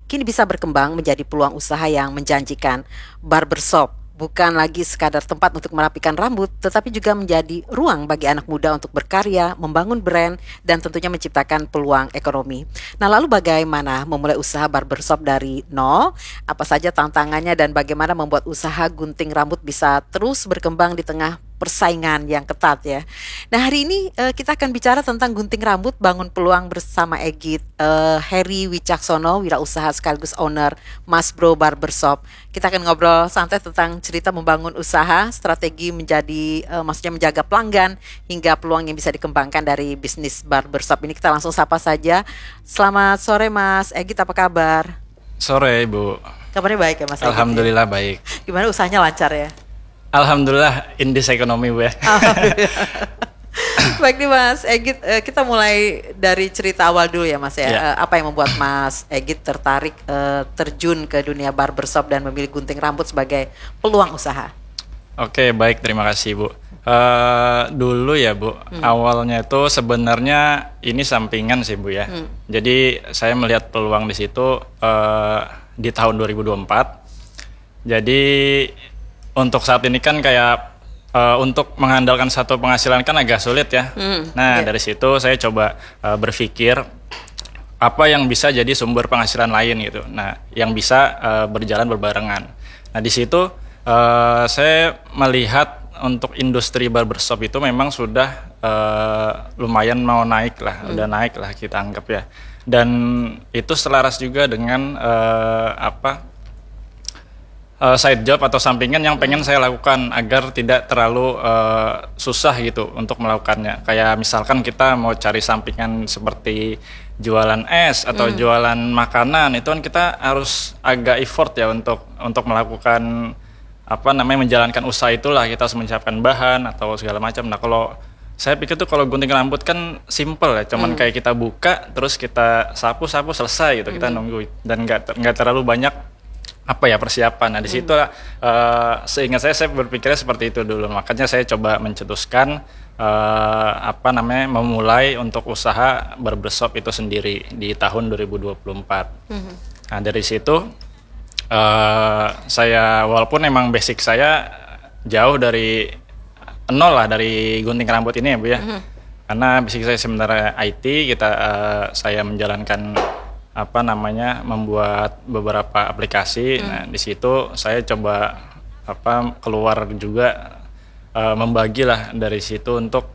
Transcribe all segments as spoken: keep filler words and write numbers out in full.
kini bisa berkembang menjadi peluang usaha yang menjanjikan. Barbershop bukan lagi sekadar tempat untuk merapikan rambut, tetapi juga menjadi ruang bagi anak muda untuk berkarya, membangun brand, dan tentunya menciptakan peluang ekonomi. Nah, lalu bagaimana memulai usaha barbershop dari nol? Apa saja tantangannya dan bagaimana membuat usaha gunting rambut bisa terus berkembang di tengah persaingan yang ketat ya. Nah, hari ini uh, kita akan bicara tentang gunting rambut bangun peluang bersama Egit uh, Heri Wicaksono, wirausaha sekaligus owner Mas Bro Barbershop. Kita akan ngobrol santai tentang cerita membangun usaha, strategi menjadi uh, maksudnya menjaga pelanggan hingga peluang yang bisa dikembangkan dari bisnis barbershop ini. Kita langsung sapa saja. Selamat sore Mas Egit, apa kabar? Sore Ibu. Kabarnya baik ya Mas Egit? Alhamdulillah ya? Baik. Gimana usahanya, lancar ya? Alhamdulillah, in this economy Bu ya. Baik nih Mas Egit, kita mulai dari cerita awal dulu ya Mas ya. Yeah. Apa yang membuat Mas Egit tertarik uh, terjun ke dunia barbershop dan memilih gunting rambut sebagai peluang usaha? Oke, baik, terima kasih Bu. Uh, dulu ya Bu, hmm. awalnya itu sebenarnya ini sampingan sih Bu ya. Hmm. Jadi saya melihat peluang di situ uh, di tahun dua ribu dua puluh empat. Jadi untuk saat ini kan kayak uh, untuk mengandalkan satu penghasilan kan agak sulit ya. Mm, nah yeah. Dari situ saya coba uh, berpikir apa yang bisa jadi sumber penghasilan lain gitu. Nah, yang bisa uh, berjalan berbarengan. Nah, di situ uh, saya melihat untuk industri barbershop itu memang sudah uh, lumayan mau naik lah, mm. udah naik lah kita anggap ya. Dan itu selaras juga dengan uh, apa? Uh, side job atau sampingan yang pengen saya lakukan agar tidak terlalu uh, susah gitu untuk melakukannya. Kayak misalkan kita mau cari sampingan seperti jualan es atau hmm. jualan makanan, itu kan kita harus agak effort ya untuk untuk melakukan apa namanya menjalankan usaha itulah. Kita harus menyiapkan bahan atau segala macam. Nah, kalau saya pikir tuh kalau gunting rambut kan simple ya, cuman hmm. kayak kita buka terus kita sapu-sapu selesai gitu, hmm. kita nunggu dan nggak nggak terlalu banyak apa ya persiapan. Nah di situ hmm. uh, seingat saya saya berpikirnya seperti itu dulu. Makanya saya coba mencetuskan uh, apa namanya memulai untuk usaha barbershop itu sendiri di tahun dua ribu dua puluh empat. Hmm. Nah dari situ uh, saya walaupun emang basic saya jauh dari nol lah dari gunting rambut ini ya Bu ya. Hmm. Karena basic saya sebenarnya I T, kita uh, saya menjalankan apa namanya membuat beberapa aplikasi. Hmm. Nah di situ saya coba apa keluar juga uh, membagi lah dari situ untuk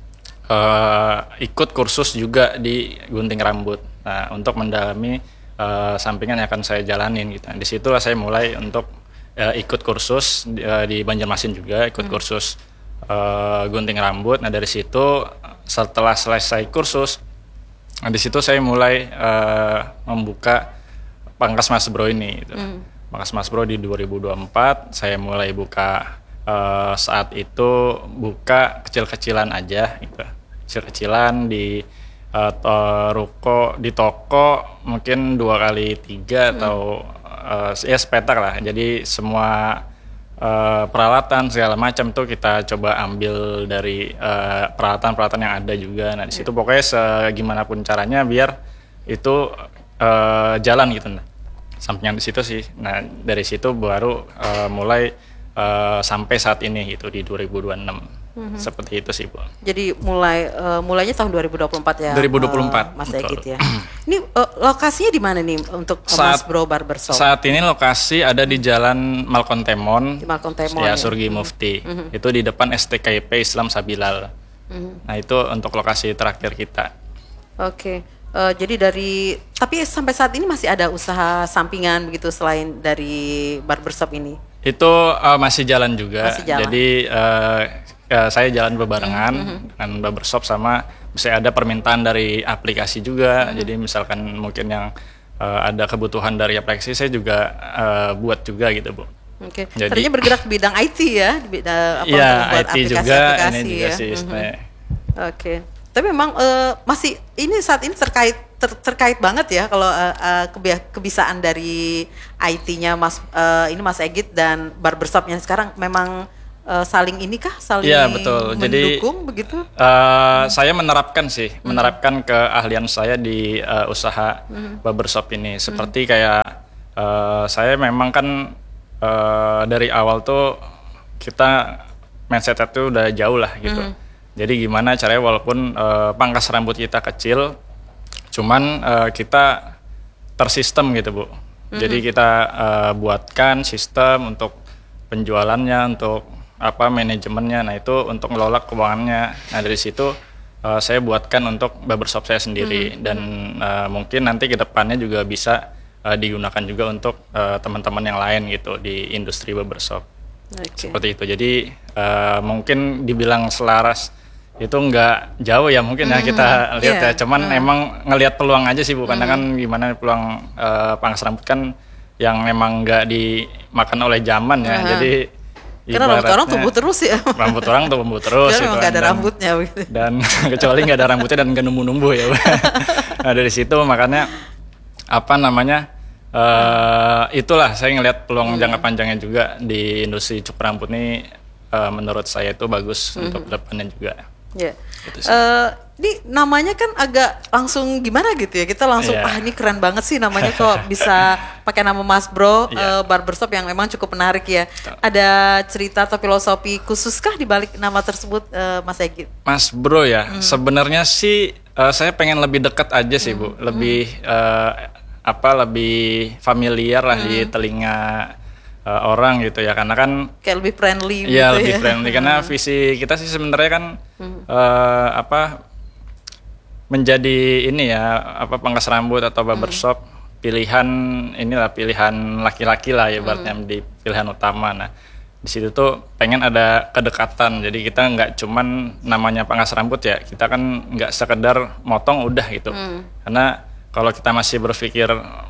uh, ikut kursus juga di gunting rambut. Nah untuk mendalami uh, sampingan yang akan saya jalanin gitu. Nah, di situlah saya mulai untuk uh, ikut kursus uh, di Banjarmasin juga ikut hmm. kursus uh, gunting rambut. Nah dari situ setelah selesai kursus, nah, di situ saya mulai uh, membuka Pangkas Mas Bro ini. Gitu. Mm. Pangkas Mas Bro di dua ribu dua puluh empat saya mulai buka uh, saat itu buka kecil-kecilan aja, gitu. Kecil-kecilan di uh, to- ruko di toko mungkin dua kali tiga mm. atau uh, ya sepetak lah. Jadi semua Uh, peralatan segala macam tuh kita coba ambil dari uh, peralatan-peralatan yang ada juga. Nah di situ pokoknya segimanapun caranya biar itu uh, jalan gitu. Nah, sampingan di situ sih. Nah dari situ baru uh, mulai uh, sampai saat ini gitu di dua ribu dua puluh enam. Mm-hmm. Seperti itu sih Bu. Jadi mulai uh, mulainya tahun dua ribu dua puluh empat ya. dua ribu dua puluh empat. Uh, Mas Egit ya. Ini uh, lokasinya di mana nih untuk uh, saat, Mas Bro Barbershop? Saat ini lokasi ada di Jalan Malkon Temon. Di Malkon Temon. Ya, ya? Surgi mm-hmm. Mufti. Mm-hmm. Itu di depan S T K P Islam Sabilal. Mm-hmm. Nah, itu untuk lokasi terakhir kita. Oke. Okay. Uh, jadi dari tapi sampai saat ini masih ada usaha sampingan begitu selain dari barbershop ini? Itu uh, masih jalan juga. Masih jalan. Jadi uh, ya, saya jalan berbarengan mm-hmm. dengan barbershop sama bisa ada permintaan dari aplikasi juga. Mm-hmm. Jadi misalkan mungkin yang uh, ada kebutuhan dari aplikasi saya juga uh, buat juga gitu Bu. Oke. Okay. Tadinya bergerak di bidang I T ya, di bidang apa ya, untuk buat I T juga, ini juga ya. sih. Mm-hmm. Oke. Okay. Tapi memang uh, masih ini saat ini terkait ter, terkait banget ya kalau uh, uh, kebiasaan dari I T-nya Mas uh, ini Mas Egit dan barbershop yang sekarang memang uh, saling ini kah, saling Iya, betul. Jadi, mendukung begitu? Uh, saya menerapkan sih, hmm. menerapkan keahlian saya di uh, usaha hmm. barbershop ini. Seperti hmm. kayak uh, saya memang kan uh, dari awal tuh kita mindset itu udah jauh lah gitu. Hmm. Jadi gimana caranya walaupun uh, pangkas rambut kita kecil, cuman uh, kita tersistem gitu Bu. Hmm. Jadi kita uh, buatkan sistem untuk penjualannya, untuk apa manajemennya, nah itu untuk ngelola keuangannya. Nah dari situ uh, saya buatkan untuk barbershop saya sendiri, hmm. dan uh, mungkin nanti ke depannya juga bisa uh, digunakan juga untuk uh, teman-teman yang lain gitu di industri barbershop. Okay. Seperti itu. Jadi uh, mungkin dibilang selaras itu nggak jauh ya mungkin hmm. ya kita lihat yeah. ya. Cuman hmm. emang ngelihat peluang aja sih Bu, karena hmm. kan gimana peluang uh, pangkas rambut kan yang emang nggak dimakan oleh zaman ya. Uh-huh. Jadi karena rambut orang tumbuh terus ya. Rambut orang tumbuh terus. Karena gitu, nggak ada dan, rambutnya. Gitu. Dan kecuali nggak ada rambutnya dan nggak numbuh-numbuh ya. Nah dari situ makanya apa namanya uh, itulah saya ngelihat peluang hmm. jangka panjangnya juga di industri cukur rambut ini, uh, menurut saya itu bagus hmm. untuk depannya juga. Ya. Gitu uh, ini namanya kan agak langsung gimana gitu ya, kita langsung yeah. ah ini keren banget sih namanya kok bisa pakai nama Mas Bro yeah. uh, barbershop yang memang cukup menarik ya. Betul. Ada cerita atau filosofi khususkah di balik nama tersebut, uh, Mas Egit? Mas Bro ya, hmm. sebenarnya sih uh, saya pengen lebih dekat aja sih Bu, hmm. lebih uh, apa lebih familiar lah hmm. di telinga Uh, orang gitu ya, karena kan kayak lebih friendly iya, gitu lebih ya. friendly karena visi kita sih sebenarnya kan hmm. uh, apa menjadi ini ya apa pangkas rambut atau barbershop hmm. pilihan inilah pilihan laki-laki lah ya ibaratnya hmm. di pilihan utama. Nah di situ tuh pengen ada kedekatan, jadi kita nggak cuman namanya pangkas rambut ya, kita kan nggak sekedar motong udah gitu. Hmm. Karena kalau kita masih berpikir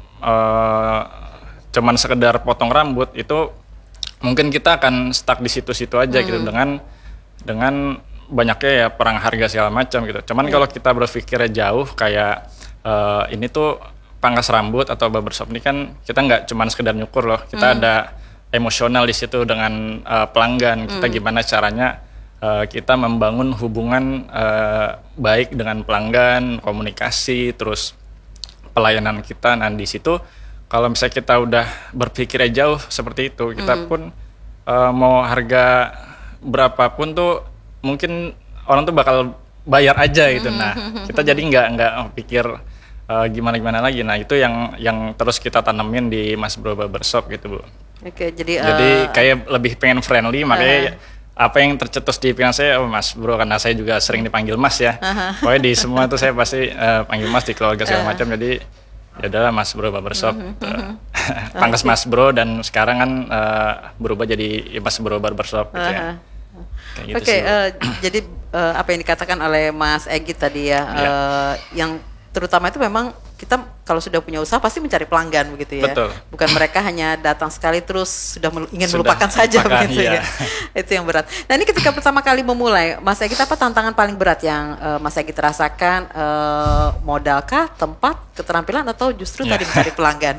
uh, cuman sekedar potong rambut itu mungkin kita akan stuck di situ-situ aja hmm. gitu dengan dengan banyaknya ya perang harga segala macam gitu. Cuman hmm. kalau kita berpikirnya jauh kayak uh, ini tuh pangkas rambut atau barbershop ini kan kita nggak cuman sekedar nyukur loh, kita hmm. ada emosional di situ dengan uh, pelanggan. Kita hmm. gimana caranya uh, kita membangun hubungan uh, baik dengan pelanggan, komunikasi, terus pelayanan kita. Nah di situ kalau misalnya kita udah berpikirnya jauh seperti itu, kita hmm. pun uh, mau harga berapapun tuh mungkin orang tuh bakal bayar aja gitu. Nah, kita jadi nggak nggak pikir uh, gimana gimana lagi. Nah, itu yang yang terus kita tanemin di Mas Bro Barbershop gitu Bu. Oke, jadi jadi uh, kayak lebih pengen friendly, makanya uh, apa yang tercetus di pikiran saya, oh Mas Bro, karena saya juga sering dipanggil Mas ya. Uh-huh. Pokoknya di semua tuh saya pasti uh, panggil Mas di keluarga segala uh. macam. Jadi ya adalah Mas Bro Barbershop, mm-hmm, mm-hmm. pangkas Mas Bro, dan sekarang kan uh, berubah jadi Mas Bro Barbershop gitu ya. Gitu. Oke, okay, uh, jadi uh, apa yang dikatakan oleh Mas Egit tadi ya, yeah. uh, yang terutama itu memang kita kalau sudah punya usaha pasti mencari pelanggan begitu ya. Betul. Bukan mereka hanya datang sekali terus sudah mel- ingin sudah melupakan saja lupakan, begitu iya. ya. Itu yang berat. Nah ini ketika pertama kali memulai, Mas Egit apa tantangan paling berat yang uh, Mas Egit rasakan? Uh, modalkah, tempat, keterampilan, atau justru yeah. tadi mencari pelanggan?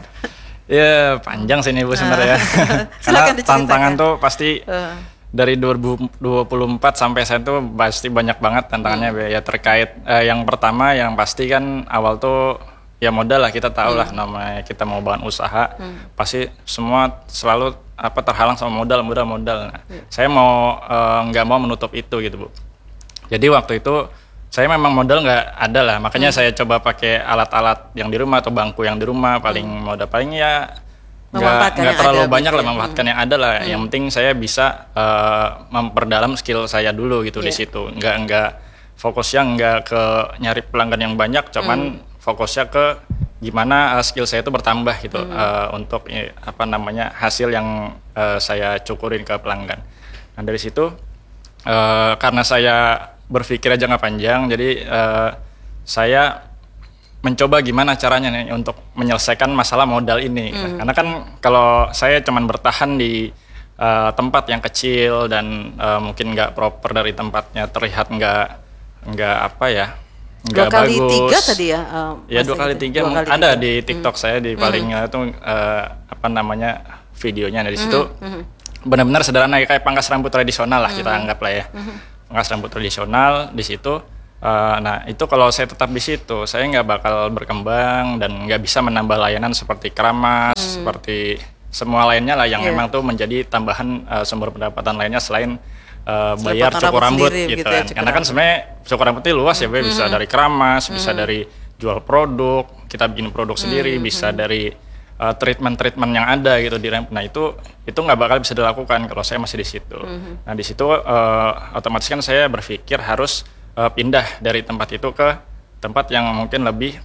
Ya panjang sih ini Bu sebenarnya. Karena tantangan tuh pasti uh. dari dua ribu dua puluh empat sampai saat itu pasti banyak banget tantangannya hmm. ya terkait eh, yang pertama yang pasti kan awal tuh ya modal lah, kita tahu lah hmm. namanya kita mau bangun usaha hmm. pasti semua selalu apa terhalang sama modal modal modal. Nah, hmm. saya mau nggak eh, mau menutup itu gitu Bu. Jadi waktu itu saya memang modal nggak ada lah, makanya hmm. saya coba pakai alat-alat yang di rumah atau bangku yang di rumah, paling hmm. modal paling ya nggak nggak terlalu banyak lah, memanfaatkan hmm. yang ada lah. Hmm. Yang penting saya bisa uh, memperdalam skill saya dulu gitu yeah. di situ. Nggak nggak fokusnya nggak ke nyari pelanggan yang banyak, cuman hmm. fokusnya ke gimana uh, skill saya itu bertambah gitu hmm. uh, untuk ya, apa namanya hasil yang uh, saya cukurin ke pelanggan. Nah dari situ uh, karena saya berpikir jangka panjang, jadi uh, saya mencoba gimana caranya nih untuk menyelesaikan masalah modal ini. Mm. Nah, karena kan kalau saya cuman bertahan di uh, tempat yang kecil dan uh, mungkin nggak proper dari tempatnya, terlihat nggak nggak apa ya, nggak bagus. Dua kali tiga tadi ya? Uh, ya dua kali tiga dua kali ada tiga. Di TikTok mm. saya di paling mm. itu uh, apa namanya videonya dari situ. Mm. benar-benar sederhana kayak pangkas rambut tradisional lah kita anggap lah ya. Pangkas rambut tradisional di situ. Uh, nah itu kalau saya tetap di situ, saya nggak bakal berkembang dan nggak bisa menambah layanan seperti keramas, hmm. seperti semua lainnya lah yang yeah. memang tuh menjadi tambahan uh, sumber pendapatan lainnya selain uh, bayar cukur rambut, rambut gitu kan. Ya, karena kan sebenarnya cukur rambut itu luas ya, hmm. bisa dari keramas, hmm. bisa dari jual produk, kita bikin produk sendiri, hmm. bisa dari uh, treatment-treatment yang ada gitu di rambut. Nah itu itu nggak bakal bisa dilakukan kalau saya masih di situ. Hmm. Nah di situ uh, otomatis kan saya berpikir harus Uh, pindah dari tempat itu ke tempat yang mungkin lebih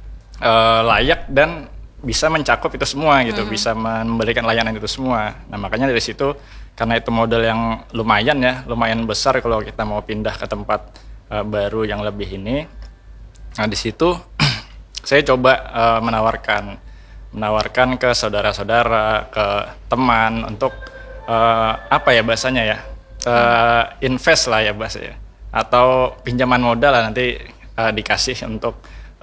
uh, layak dan bisa mencakup itu semua gitu, mm-hmm. bisa memberikan layanan itu semua. Nah makanya dari situ karena itu modal yang lumayan ya, lumayan besar kalau kita mau pindah ke tempat uh, baru yang lebih ini. Nah di situ saya coba uh, menawarkan, menawarkan ke saudara-saudara, ke teman untuk uh, apa ya bahasanya ya, uh, invest lah ya bahasanya. Atau pinjaman modal lah nanti uh, dikasih untuk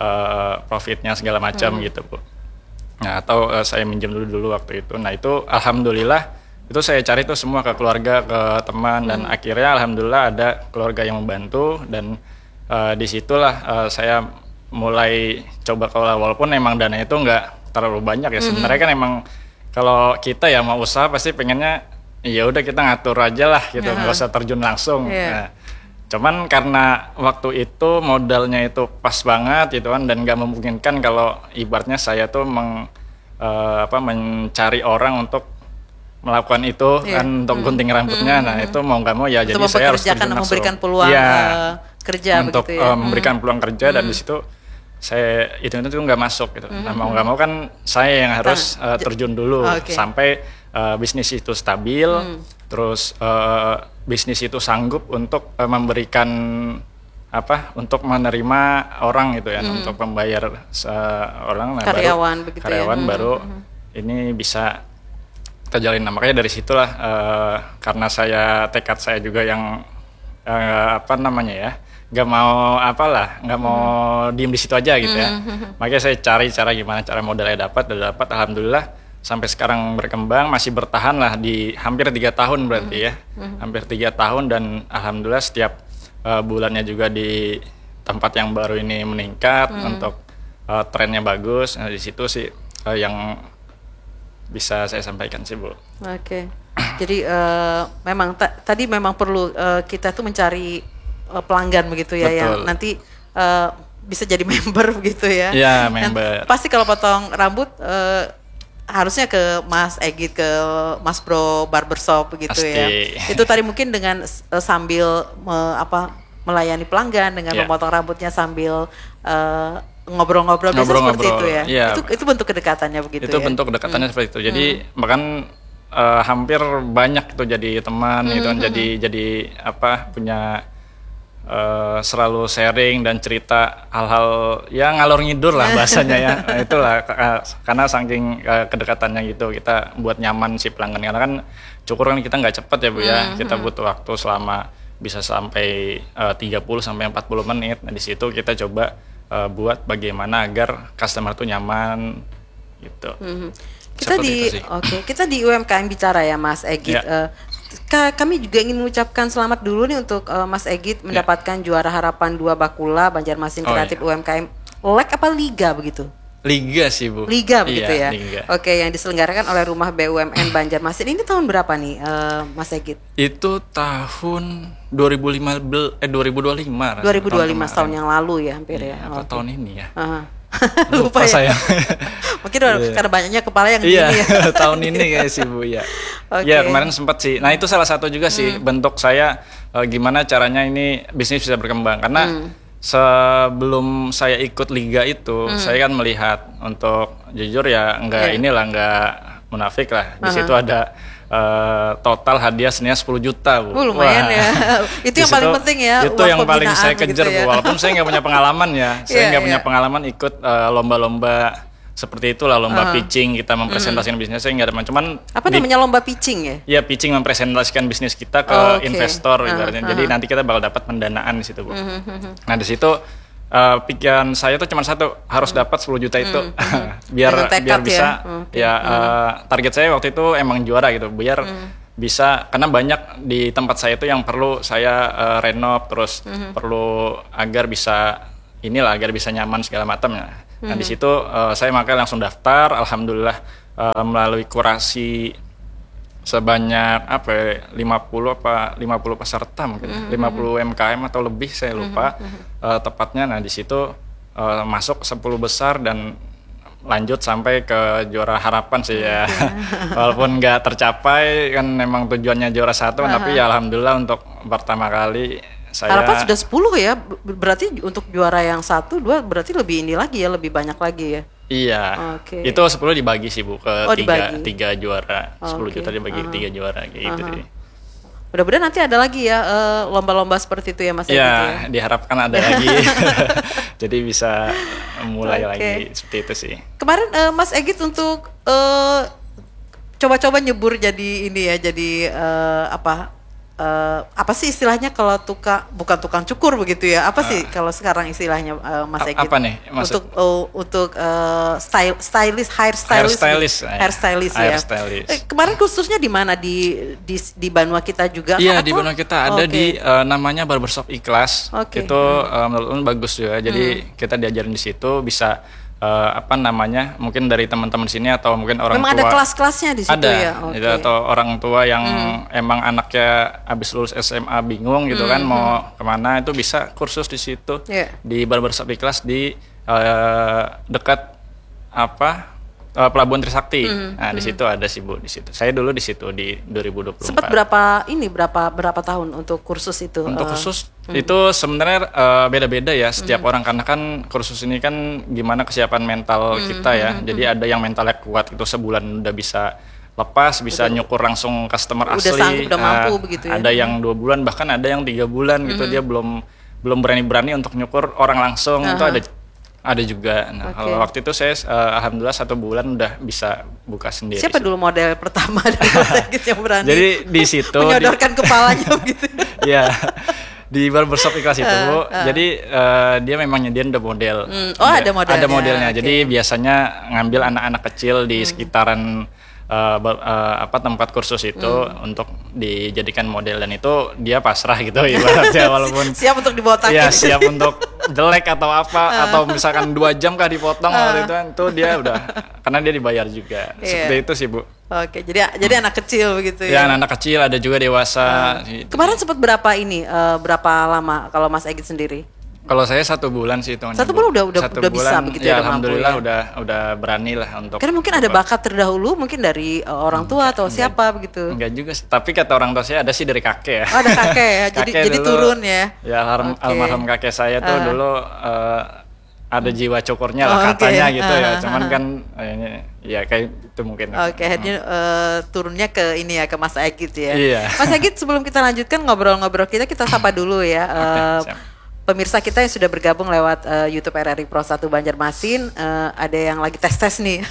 uh, profitnya segala macam hmm. gitu Bu. Nah atau uh, saya minjem dulu dulu waktu itu. Nah itu alhamdulillah itu saya cari tuh semua ke keluarga, ke teman hmm. dan akhirnya alhamdulillah ada keluarga yang membantu dan uh, disitulah uh, saya mulai coba kelola walaupun emang dana itu nggak terlalu banyak ya. Hmm. Sebenarnya kan emang kalau kita ya mau usaha pasti pengennya ya udah kita ngatur aja lah gitu, nggak yeah. usah terjun langsung. Yeah. Nah, cuman karena waktu itu modalnya itu pas banget gitu kan dan nggak memungkinkan kalau ibaratnya saya tuh meng, uh, apa, mencari orang untuk melakukan itu yeah. kan untuk hmm. gunting rambutnya. Hmm. Nah itu mau nggak mau ya untuk jadi saya harus terjun langsung. Memberikan peluang ya, uh, kerja untuk begitu ya. uh, memberikan peluang kerja hmm. dan di situ saya itu itu nggak masuk gitu. Hmm. Nah mau nggak mau kan saya yang harus uh, terjun dulu okay. sampai uh, bisnis itu stabil. Hmm. Terus uh, bisnis itu sanggup untuk uh, memberikan apa untuk menerima orang gitu ya hmm. untuk membayar uh, orang nah, karyawan baru, begitu karyawan ya. baru hmm. ini bisa terjalin. Nah, makanya dari situlah uh, karena saya tekad saya juga yang uh, apa namanya ya nggak mau apalah nggak mau hmm. diem di situ aja gitu ya. hmm. Makanya saya cari cara gimana cara modalnya dapat dan dapat alhamdulillah. Sampai sekarang berkembang masih bertahan lah di hampir tiga tahun berarti ya mm-hmm. hampir tiga tahun dan alhamdulillah setiap uh, bulannya juga di tempat yang baru ini meningkat mm-hmm. untuk uh, trennya bagus. Nah di situ sih uh, yang bisa saya sampaikan sih Bu. Oke, okay. Jadi uh, memang ta- tadi memang perlu uh, kita tuh mencari uh, pelanggan begitu ya. Betul. Yang nanti uh, bisa jadi member begitu ya. Iya member. Dan pasti kalau potong rambut uh, harusnya ke Mas Egit, ke Mas Bro Barbershop begitu Pasti. Ya. Itu tadi mungkin dengan uh, sambil me, apa melayani pelanggan dengan yeah. memotong rambutnya sambil uh, ngobrol-ngobrol biasa seperti itu ya. Yeah. Itu itu bentuk kedekatannya begitu itu ya. Itu bentuk kedekatannya hmm. seperti itu. Jadi hmm. bahkan uh, hampir banyak tuh jadi teman hmm. gitu kan. Jadi hmm. jadi apa punya Uh, selalu sharing dan cerita hal-hal yang ngalor ngidur lah bahasanya ya. Nah, itulah karena saking uh, kedekatannya gitu kita buat nyaman si pelanggan karena kan cukur kan kita nggak cepet ya Bu ya. Mm-hmm. Kita butuh waktu selama bisa sampai uh, tiga puluh sampai empat puluh menit. Nah di situ kita coba uh, buat bagaimana agar customer tuh nyaman gitu. Mm-hmm. Kita di oke okay. kita di U M K M Bicara ya Mas Egit. Yeah. Uh, Kami juga ingin mengucapkan selamat dulu nih untuk uh, Mas Egit yeah. mendapatkan juara harapan dua Bakula Banjarmasin Kreatif oh, yeah. U M K M Leg apa Liga begitu? Liga sih Bu. Liga begitu iya, ya. Liga. Oke, yang diselenggarakan oleh Rumah B U M N Banjarmasin. Ini tahun berapa nih uh, Mas Egit? Itu tahun dua ribu lima belas eh dua ribu dua puluh lima. dua ribu dua puluh lima tahun, tahun yang lalu ya hampir iya, ya. Apa okay. tahun ini ya? Uh-huh. Lupa, Lupa ya. saya. Mungkin yeah. karena banyaknya kepala yang iya, gini ya. tahun ini kayak sih Bu ya. Okay. Ya kemarin sempat sih. Nah itu salah satu juga sih hmm. bentuk saya uh, gimana caranya ini bisnis bisa berkembang karena hmm. sebelum saya ikut liga itu hmm. saya kan melihat untuk jujur ya enggak yeah. inilah enggak munafik lah. Di uh-huh. situ ada Uh, total hadiah senilai sepuluh juta Bu. Oh, lumayan Wah. Ya. Itu yang paling penting ya. Itu yang paling saya kejar gitu ya. Bu. Walaupun saya nggak punya pengalaman ya. Saya nggak yeah, punya yeah. pengalaman ikut uh, lomba-lomba seperti itulah, lomba uh-huh. pitching kita mempresentasikan mm. bisnis. Saya nggak ada. Cuman apa di, namanya lomba pitching ya? Ya pitching mempresentasikan bisnis kita ke oh, okay. investor ibaratnya. Uh-huh. Jadi nanti kita bakal dapat pendanaan di situ Bu. Uh-huh. Nah di situ Uh, pikiran saya tuh cuma satu, harus dapat sepuluh juta itu mm, mm, biar biar bisa ya, okay. ya uh, target saya waktu itu emang juara gitu, biar mm. bisa, karena banyak di tempat saya itu yang perlu saya uh, renov terus mm-hmm. perlu agar bisa inilah agar bisa nyaman segala macam ya. Mm-hmm. Nah di situ uh, saya makanya langsung daftar, alhamdulillah uh, melalui kurasi sebanyak apa ya, lima puluh apa lima puluh peserta mungkin mm-hmm. lima puluh M K M atau lebih saya lupa mm-hmm. uh, tepatnya. Nah di situ uh, masuk sepuluh besar dan lanjut sampai ke juara harapan sih ya. Walaupun nggak tercapai kan memang tujuannya juara satu uh-huh. tapi ya alhamdulillah untuk pertama kali saya harapan sudah sepuluh ya, berarti untuk juara yang satu dua berarti lebih ini lagi ya, lebih banyak lagi ya. Iya, okay. Itu sepuluh dibagi sih Bu ke oh, tiga, tiga juara, sepuluh okay. juta dibagi uh-huh. tiga juara kayak gitu uh-huh. sih. Mudah-mudahan nanti ada lagi ya uh, lomba-lomba seperti itu ya Mas. Iya, ya? Diharapkan ada lagi. Jadi bisa mulai okay. lagi seperti itu sih. Kemarin uh, Mas Egit untuk uh, coba-coba nyebur jadi ini ya, jadi uh, apa? Uh, apa sih istilahnya kalau tukang bukan tukang cukur begitu ya, apa uh, sih kalau sekarang istilahnya uh, Mas Egit? Apa nih maksud? Untuk uh, untuk uh, style stylist, hair stylist, hair stylist, hair stylist hair ya. Stylist. Eh, kemarin khususnya di mana, di di di Banua kita juga? Iya di Banua kita ada oh, okay. di uh, namanya Barbershop Ikhlas. Okay. Itu uh, menurut um, bagus juga. Jadi hmm. kita diajarin di situ bisa. Uh, apa namanya mungkin dari teman-teman sini atau mungkin orang memang tua. Memang ada kelas-kelasnya di situ ada, ya. Ada okay. Atau orang tua yang hmm. emang anaknya habis lulus S M A bingung gitu hmm. kan mau kemana, itu bisa kursus di situ yeah. di Barbershop Ikhlas di uh, dekat apa uh, Pelabuhan Trisakti. Hmm. Nah di situ hmm. ada sih Bu di situ. Saya dulu di situ di dua ribu dua puluh empat. Sempat berapa ini berapa berapa tahun untuk kursus itu? Untuk uh, kursus hmm. itu sebenarnya uh, beda-beda ya setiap hmm. orang, karena kan kursus ini kan gimana kesiapan mental hmm. kita ya. Hmm. Jadi ada yang mentalnya kuat itu sebulan udah bisa lepas, bisa udah, nyukur langsung customer udah asli. Udah sanggup, udah mampu uh, begitu ya. Ada yang dua bulan bahkan ada yang tiga bulan hmm. gitu dia belum belum berani-berani untuk nyukur orang langsung. Uh-huh. Itu ada ada juga. Nah, okay. Kalau waktu itu saya uh, alhamdulillah satu bulan udah bisa buka sendiri. Siapa sih. Dulu model pertama dari Mas Egit yang berani? Jadi di situ menyodorkan di, kepalanya begitu. Ya. Di Barbershop Ikhlas itu Bu, uh, uh. jadi uh, dia memang nyediain ada model. Mm. Oh ada modelnya. Ada modelnya. Okay. Jadi biasanya ngambil anak-anak kecil di hmm. sekitaran uh, uh, apa tempat kursus itu hmm. untuk dijadikan model, dan itu dia pasrah gitu ibaratnya walaupun siap untuk dibotakin. Ya siap untuk jelek atau apa uh. atau misalkan dua jam kah dipotong uh. waktu itu, itu dia udah karena dia dibayar juga. Yeah. Seperti itu sih Bu. Oke, jadi jadi anak kecil begitu ya? Ya anak-anak anak kecil, ada juga dewasa. Uh, gitu. Kemarin sempat berapa ini, uh, berapa lama kalau Mas Egit sendiri? Kalau saya satu bulan sih itu. Satu bulan udah udah satu udah bulan, bisa begitu ya? Ya, alhamdulillah mampu, udah ya? udah berani lah untuk. Karena mungkin ada bakat terdahulu, mungkin dari uh, orang tua enggak, atau enggak, siapa begitu. Enggak juga sih, tapi kata orang tua saya ada sih dari kakek ya. Oh, ada kakek ya, jadi kakek jadi dulu, turun ya. Ya almarhum, okay. almarhum kakek saya tuh uh. dulu. Uh, ada jiwa cukurnya lah oh, katanya okay. gitu ya, cuman kan ini ya kayak itu mungkin. Oke, okay, akhirnya hmm. uh, turunnya ke ini ya, ke Mas Egit ya. Iya. Mas Egit, sebelum kita lanjutkan ngobrol-ngobrol kita, kita sapa dulu ya. Okay, uh, pemirsa kita yang sudah bergabung lewat uh, YouTube R R I Pro satu Banjarmasin, uh, ada yang lagi tes-tes nih.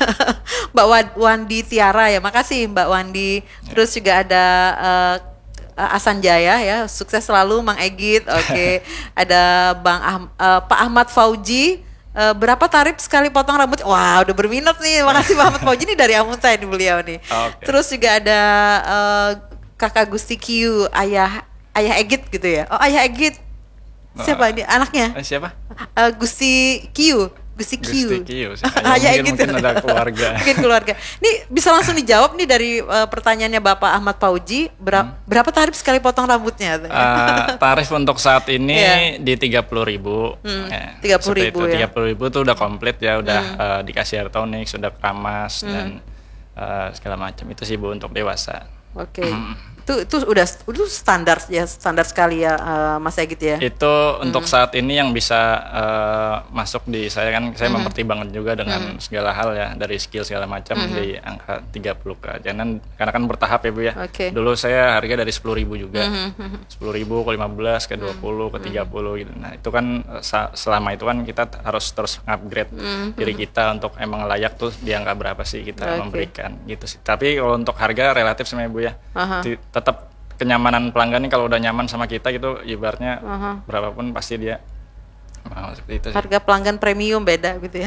Mbak Wandi Tiara ya, makasih Mbak Wandi. Terus juga ada uh, Asan Jaya ya, sukses selalu Mang Egit. Oke, okay. Ada Bang ah, uh, Pak Ahmad Fauji. Uh, berapa tarif sekali potong rambut? Wah, udah berminat nih. Makasih Pak Ahmad Fauji, ini dari Amuntai nih beliau nih. Okay. Terus juga ada uh, Kakak Gusti Q, ayah ayah Egit gitu ya. Oh, ayah Egit. Siapa uh, ini anaknya? Uh, siapa? Uh, Gusti Q. Gusti Q. Gusti Q. Ayah Egit. Mungkin ada keluarga. Mungkin keluarga. Nih bisa langsung dijawab nih dari uh, pertanyaannya Bapak Ahmad Fauji. Ber- hmm. Berapa tarif sekali potong rambutnya? Uh, tarif untuk saat ini yeah. di tiga puluh ribu. Hmm, ya, tiga puluh ribu ya. tiga puluh ribu tuh udah komplit ya, udah hmm. uh, dikasih hair tonic, sudah keramas hmm. dan uh, segala macam. Itu sih Bu untuk dewasa. Oke. Okay. Hmm. Itu itu udah itu standar ya, standar sekali ya uh, Mas Egit ya. Itu hmm. untuk saat ini yang bisa uh, masuk di saya, kan saya hmm. mempertimbangkan juga dengan hmm. segala hal ya, dari skill segala macam hmm. di angka tiga puluh K. Jangan, karena kan bertahap ya Bu ya. Okay. Dulu saya harga dari sepuluh ribu juga. Hmm. sepuluh ribu ke lima belas ke dua puluh ke tiga puluh gitu. Nah, itu kan selama itu kan kita harus terus upgrade hmm. diri kita untuk emang layak tuh di angka berapa sih kita okay. memberikan gitu sih. Tapi kalau untuk harga relatif sebenarnya Bu ya. Uh-huh. Tetap kenyamanan pelanggan nih, kalau udah nyaman sama kita gitu, ibaratnya uh-huh. berapapun pasti dia Mau seperti itu sih. Harga pelanggan premium beda gitu ya.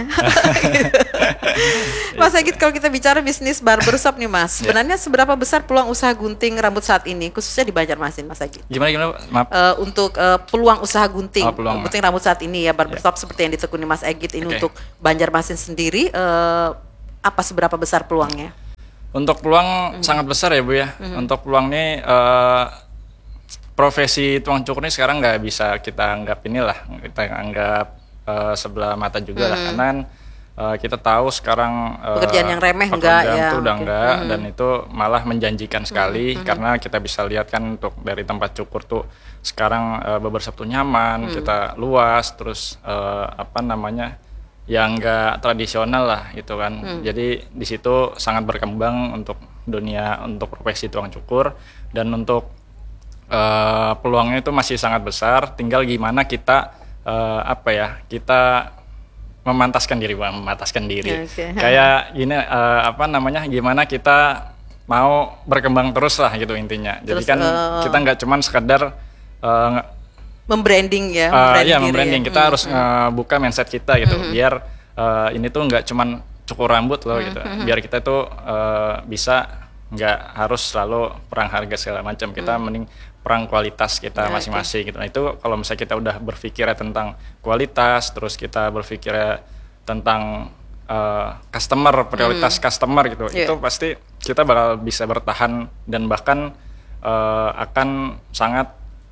Mas Egit, kalau kita bicara bisnis barbershop nih Mas, sebenarnya seberapa besar peluang usaha gunting rambut saat ini, khususnya di Banjarmasin Mas Egit? Gimana gimana maaf? Uh, untuk uh, peluang usaha gunting, Oh, peluang. gunting rambut saat ini ya, barbershop yeah. seperti yang ditekuni Mas Egit ini, okay. untuk Banjarmasin sendiri, uh, apa seberapa besar peluangnya? Untuk peluang mm-hmm. sangat besar ya Bu ya. Mm-hmm. Untuk peluang ini uh, profesi tukang cukur ini sekarang nggak bisa kita anggap inilah, kita anggap uh, sebelah mata juga mm-hmm. lah, karena uh, kita tahu sekarang uh, pekerjaan yang remeh enggak ya, itu udah okay. enggak mm-hmm. dan itu malah menjanjikan sekali mm-hmm. karena kita bisa lihat kan untuk dari tempat cukur tuh sekarang uh, barbershop tuh nyaman, mm-hmm. kita luas, terus uh, apa namanya yang enggak tradisional lah gitu kan. Mm. Jadi di situ sangat berkembang untuk dunia untuk profesi tukang cukur, dan untuk Uh, peluangnya itu masih sangat besar, tinggal gimana kita uh, apa ya kita memantaskan diri, memantaskan diri. Okay. Kayak gini uh, apa namanya gimana kita mau berkembang terus lah gitu intinya. Terus, Jadi kan uh, kita nggak cuman sekedar uh, membranding ya, membranding, uh, ya, membranding. Ya. Kita mm-hmm. harus uh, buka mindset kita gitu, mm-hmm. biar uh, ini tuh nggak cuman cukur rambut loh mm-hmm. gitu, biar kita tuh uh, bisa nggak harus selalu perang harga segala macam, kita mm-hmm. mending perang kualitas kita ya, masing-masing okay. gitu. Nah itu kalau misalnya kita udah berpikir tentang kualitas, terus kita berpikir tentang uh, customer, prioritas hmm. customer gitu, yeah. itu pasti kita bakal bisa bertahan dan bahkan uh, akan sangat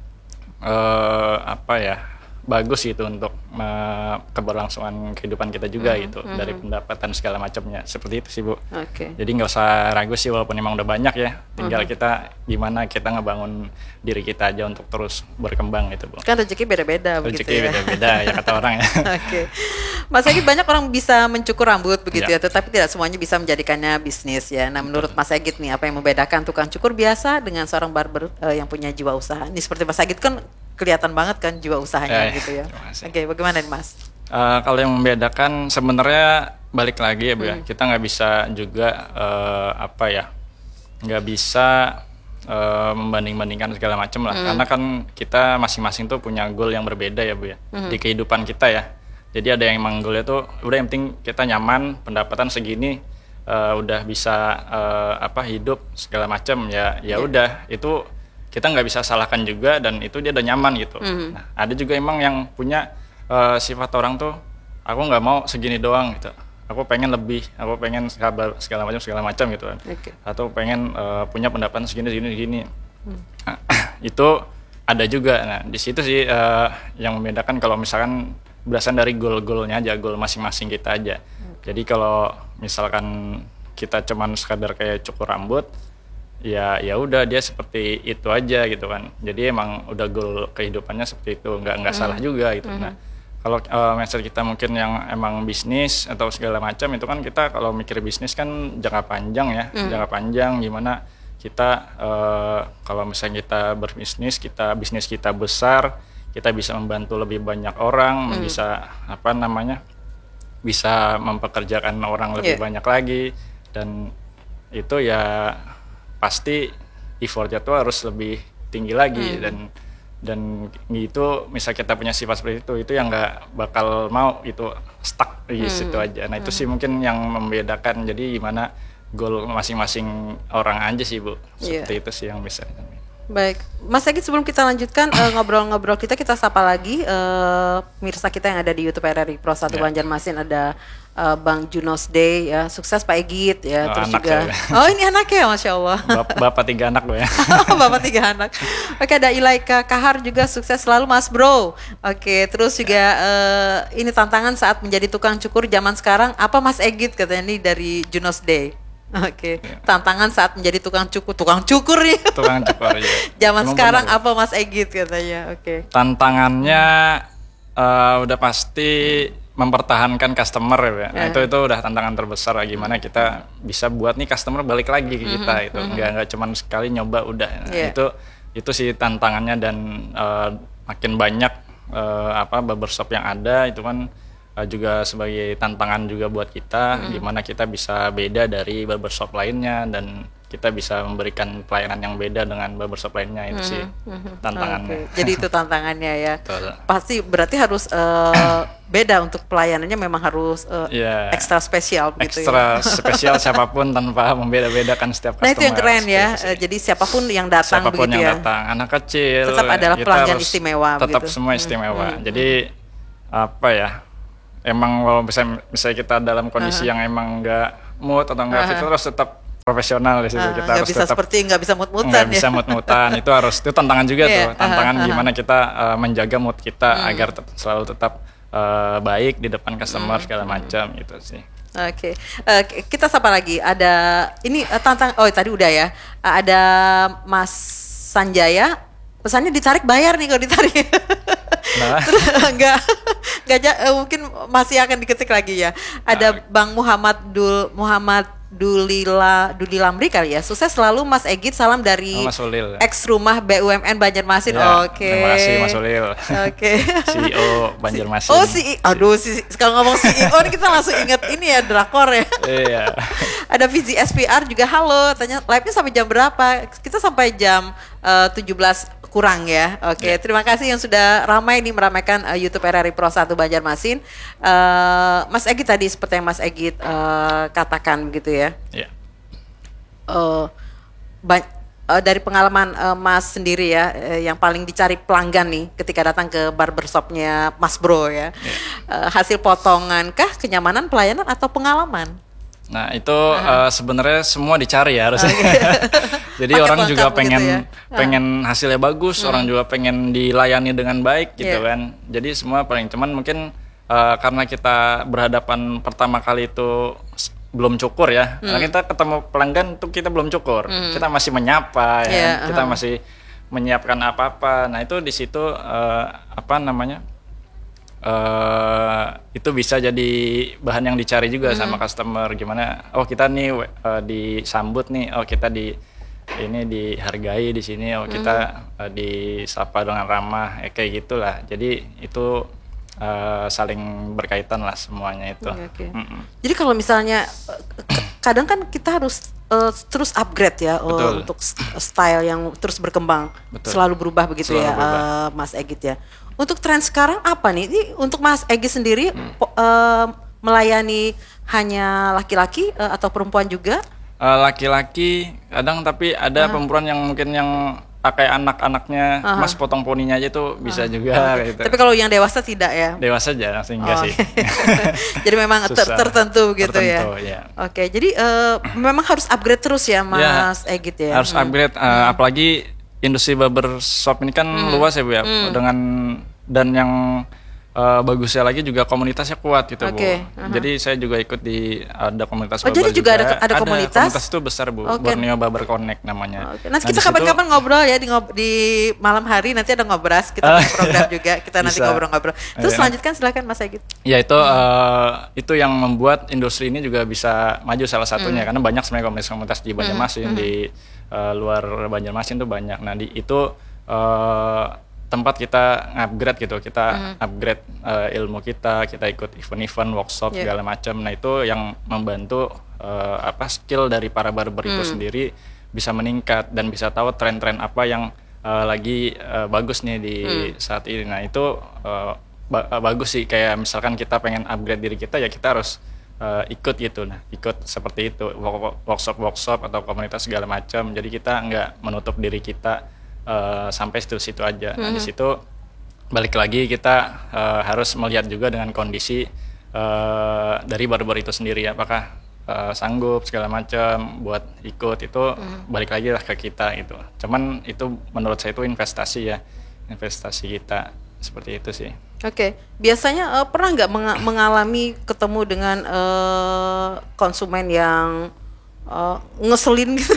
uh, apa ya bagus gitu untuk uh, keberlangsungan kehidupan kita juga mm-hmm. gitu, mm-hmm. dari pendapatan segala macamnya, seperti itu sih Bu. Okay. Jadi nggak usah ragu sih, walaupun emang udah banyak ya, tinggal mm-hmm. kita gimana kita ngebangun diri kita aja untuk terus berkembang gitu Bu. Kan rezeki beda-beda begitu rezeki ya. beda-beda ya kata orang ya. Oke, okay. Mas Egit, banyak orang bisa mencukur rambut begitu ya. ya, tetapi tidak semuanya bisa menjadikannya bisnis ya. Nah menurut Mas Egit nih, apa yang membedakan tukang cukur biasa dengan seorang barber uh, yang punya jiwa usaha? Ini seperti Mas Egit kan kelihatan banget kan jiwa usahanya eh, gitu ya. Oke, okay, bagaimana nih Mas? Uh, kalau yang membedakan sebenarnya balik lagi ya Bu ya, hmm. kita nggak bisa juga uh, apa ya, nggak bisa uh, membanding-bandingkan segala macam lah, hmm. karena kan kita masing-masing tuh punya goal yang berbeda ya Bu ya, hmm. di kehidupan kita ya. Jadi ada yang emang goalnya tuh udah yang penting kita nyaman, pendapatan segini, uh, udah bisa uh, apa hidup segala macam ya, ya udah yeah. itu kita nggak bisa salahkan juga, dan itu dia udah nyaman gitu. Mm-hmm. Nah, ada juga emang yang punya uh, sifat orang tuh, aku nggak mau segini doang gitu, aku pengen lebih, aku pengen segala, segala macam segala macam gitu kan, okay. atau pengen uh, punya pendapatan segini segini segini. Mm. Nah, itu ada juga. Nah di situ sih uh, yang membedakan, kalau misalkan berdasarkan dari goal-goalnya aja, goal masing-masing kita aja. Okay. Jadi kalau misalkan kita cuman sekadar kayak cukur rambut, ya ya udah dia seperti itu aja gitu kan, jadi emang udah goal kehidupannya seperti itu, nggak nggak mm. salah juga gitu. Mm-hmm. Nah kalau uh, mindset kita mungkin yang emang bisnis atau segala macam, itu kan kita kalau mikir bisnis kan jangka panjang ya, mm. jangka panjang gimana kita uh, kalau misalnya kita berbisnis, kita bisnis kita besar, kita bisa membantu lebih banyak orang, mm. bisa apa namanya bisa mempekerjakan orang lebih yeah. banyak lagi, dan itu ya pasti effortnya tuh harus lebih tinggi lagi, hmm. dan dan gitu. Misal kita punya sifat seperti itu, itu yang nggak bakal mau itu stuck di situ hmm. aja. Nah itu hmm. sih mungkin yang membedakan. Jadi gimana goal masing-masing orang aja sih Bu, seperti yeah. itu sih yang bisa. Baik, Mas Egit, sebelum kita lanjutkan uh, ngobrol-ngobrol kita, kita sapa lagi uh, pemirsa kita yang ada di YouTube R R I Pro satu yeah. Banjarmasin. Ada uh, Bang Junos Day ya, sukses Pak Egit ya, oh, terus juga saya. Oh ini anaknya, Masya Allah. Bap- Bapak tiga anak loh ya. Bapak tiga anak. Oke, ada Ilaika Kahar juga, sukses selalu Mas Bro. Oke, terus juga uh, ini tantangan saat menjadi tukang cukur zaman sekarang apa Mas Egit, katanya nih dari Junos Day. Oke, okay. ya. Tantangan saat menjadi tukang cukur, tukang cukur nih. Tukang cukur ya. Zaman Memang sekarang benar. Apa Mas Egit katanya? Oke. Okay. Tantangannya uh, udah pasti mempertahankan customer ya. Nah, uh. itu itu udah tantangan terbesar. Gimana kita bisa buat nih customer balik lagi ke kita mm-hmm. itu. Mm-hmm. Nggak nggak cuma sekali nyoba udah. Nah, yeah. Itu itu sih tantangannya, dan uh, makin banyak uh, apa barbershop yang ada itu kan Uh, juga sebagai tantangan juga buat kita, mm. gimana kita bisa beda dari barbershop lainnya, dan kita bisa memberikan pelayanan yang beda dengan barbershop lainnya. Itu sih tantangannya. Oke, jadi itu tantangannya ya. Betul. Pasti berarti harus eh, beda untuk pelayanannya, memang harus eh, Iya. ekstra spesial begitu Ekstra ya. spesial siapapun tanpa membeda-bedakan setiap Nah customer. itu yang keren ya. Seperti itu sih. Eh, jadi siapapun yang datang Siapapun begitu yang ya. datang, anak kecil Tetap adalah kita pelanggan harus istimewa tetap begitu. semua istimewa. Jadi apa ya? Emang kalau misalnya, misalnya kita dalam kondisi yang emang nggak mood atau nggak fit, terus tetap profesional di situ. Ah, Kita nggak harus bisa tetap seperti nggak bisa mut-mutan nggak ya. bisa mut-mutan. Itu harus, itu tantangan juga Iya, tuh. Tantangan aha, gimana kita uh, menjaga mood kita Hmm. agar tet- selalu tetap uh, baik di depan customer segala macam gitu sih. Oke, Eh, k- kita sapa lagi. Ada ini eh, tantang. Oh tadi udah ya. Eh, ada Mas Sanjaya. Pesannya ditarik bayar nih kalau ditarik. Nah. Terus enggak, enggak ja- eh, mungkin masih akan diketik lagi ya. Ada Bang Muhammad Dul Muhammad Dulila Dulilamri kali ya. Sukses selalu Mas Egit. Salam dari Oh, Mas Ulil. ex rumah B U M N Banjarmasin. Ya, Oke. terima kasih Mas Ulil. Oke. C E O Banjarmasin. Oh si, aduh si, kalau ngomong C E O ini kita langsung inget ini ya, drakor ya. Iya. Ada V Z S P R juga, halo, tanya live-nya sampai jam berapa? Kita sampai jam eh, tujuh belas kurang ya. Oke, Ya. terima kasih yang sudah ramai nih meramaikan eh, YouTube R R I Pro satu Banjarmasin. Eh, Mas Egit tadi seperti yang Mas Egit eh, katakan begitu ya. Iya. Eh, ba- eh, dari pengalaman eh, Mas sendiri ya, eh, yang paling dicari pelanggan nih ketika datang ke barbershopnya Mas Bro ya, Eh, hasil potongan kah, kenyamanan pelayanan atau pengalaman? Nah itu uh, sebenarnya semua dicari ya harusnya. Jadi Paket orang lengkap juga begitu pengen ya. pengen hasilnya bagus, orang juga pengen dilayani dengan baik gitu Iya. kan. Jadi semua paling cuman mungkin uh, karena kita berhadapan pertama kali itu s- belum cukur ya. Karena kita ketemu pelanggan tuh kita belum cukur. Kita masih menyapa ya. Iya, Kita aha. masih menyiapkan apa-apa. Nah itu di situ uh, apa namanya? eh itu bisa jadi bahan yang dicari juga sama customer, gimana oh kita nih we- eh, disambut nih, oh kita di ini dihargai di sini, oh kita eh, disapa dengan ramah, ya, kayak gitulah. Jadi itu eh, saling berkaitan lah semuanya itu. Oke, oke. Mm-mm. Jadi kalau misalnya eh, k- kadang kan kita harus eh, terus upgrade ya, eh, Betul. untuk st- style yang terus berkembang, Betul. selalu berubah begitu Selalu ya, berubah. eh, Mas Egit ya. Untuk tren sekarang apa nih? Ini untuk Mas Egit sendiri Hmm. po- eh, melayani hanya laki-laki eh, atau perempuan juga? Eh, laki-laki kadang, tapi ada perempuan yang mungkin yang pakai anak-anaknya, mas potong poninya aja tuh bisa juga gitu. Tapi kalau yang dewasa tidak ya? Dewasa aja langsung enggak Oh. sih. Jadi memang ter- Susah. tertentu gitu Tertentu, ya. ya. Oke, jadi eh, memang harus upgrade terus ya, Mas Egit ya. Harus upgrade, uh, apalagi industri barbershop ini kan luas ya Bu ya, dengan dan yang uh, bagusnya lagi juga komunitasnya kuat gitu Oke, Bu. Jadi saya juga ikut di ada komunitas Oh, barber jadi juga ada- ada komunitas? komunitas itu besar Bu, Oke. Borneo Barber Connect namanya. Oke, nanti Nah, kita di situ- kapan-kapan ngobrol ya di, ngob- di malam hari, nanti ada ngobras, kita Ah, bikin program juga, kita nanti bisa. ngobrol-ngobrol. Terus Iya. lanjutkan silakan Mas Egit. Ya itu eh, itu yang membuat industri ini juga bisa maju salah satunya, karena banyak sebenarnya komunitas-komunitas di Banjarmasin, di eh, luar Banjarmasin tuh banyak. Nah di itu eh, tempat kita upgrade gitu, kita upgrade eh, ilmu kita, kita ikut event-event, workshop Yeah. segala macam. Nah itu yang membantu eh, apa skill dari para barber itu sendiri bisa meningkat dan bisa tahu tren-tren apa yang eh, lagi eh, bagus nih di saat ini. Nah itu eh, ba- bagus sih, kayak misalkan kita pengen upgrade diri kita ya kita harus uh, ikut gitu, nah ikut seperti itu workshop workshop atau komunitas segala macam. Jadi kita nggak menutup diri kita uh, sampai situ-situ aja. Nah di situ balik lagi kita uh, harus melihat juga dengan kondisi uh, dari barber itu sendiri, apakah uh, sanggup segala macam buat ikut itu. Balik lagi lah ke kita gitu. Cuman itu menurut saya itu investasi ya, investasi kita seperti itu sih. Oke, biasanya eh, pernah nggak menga- mengalami ketemu dengan eh, konsumen yang eh, ngeselin gitu?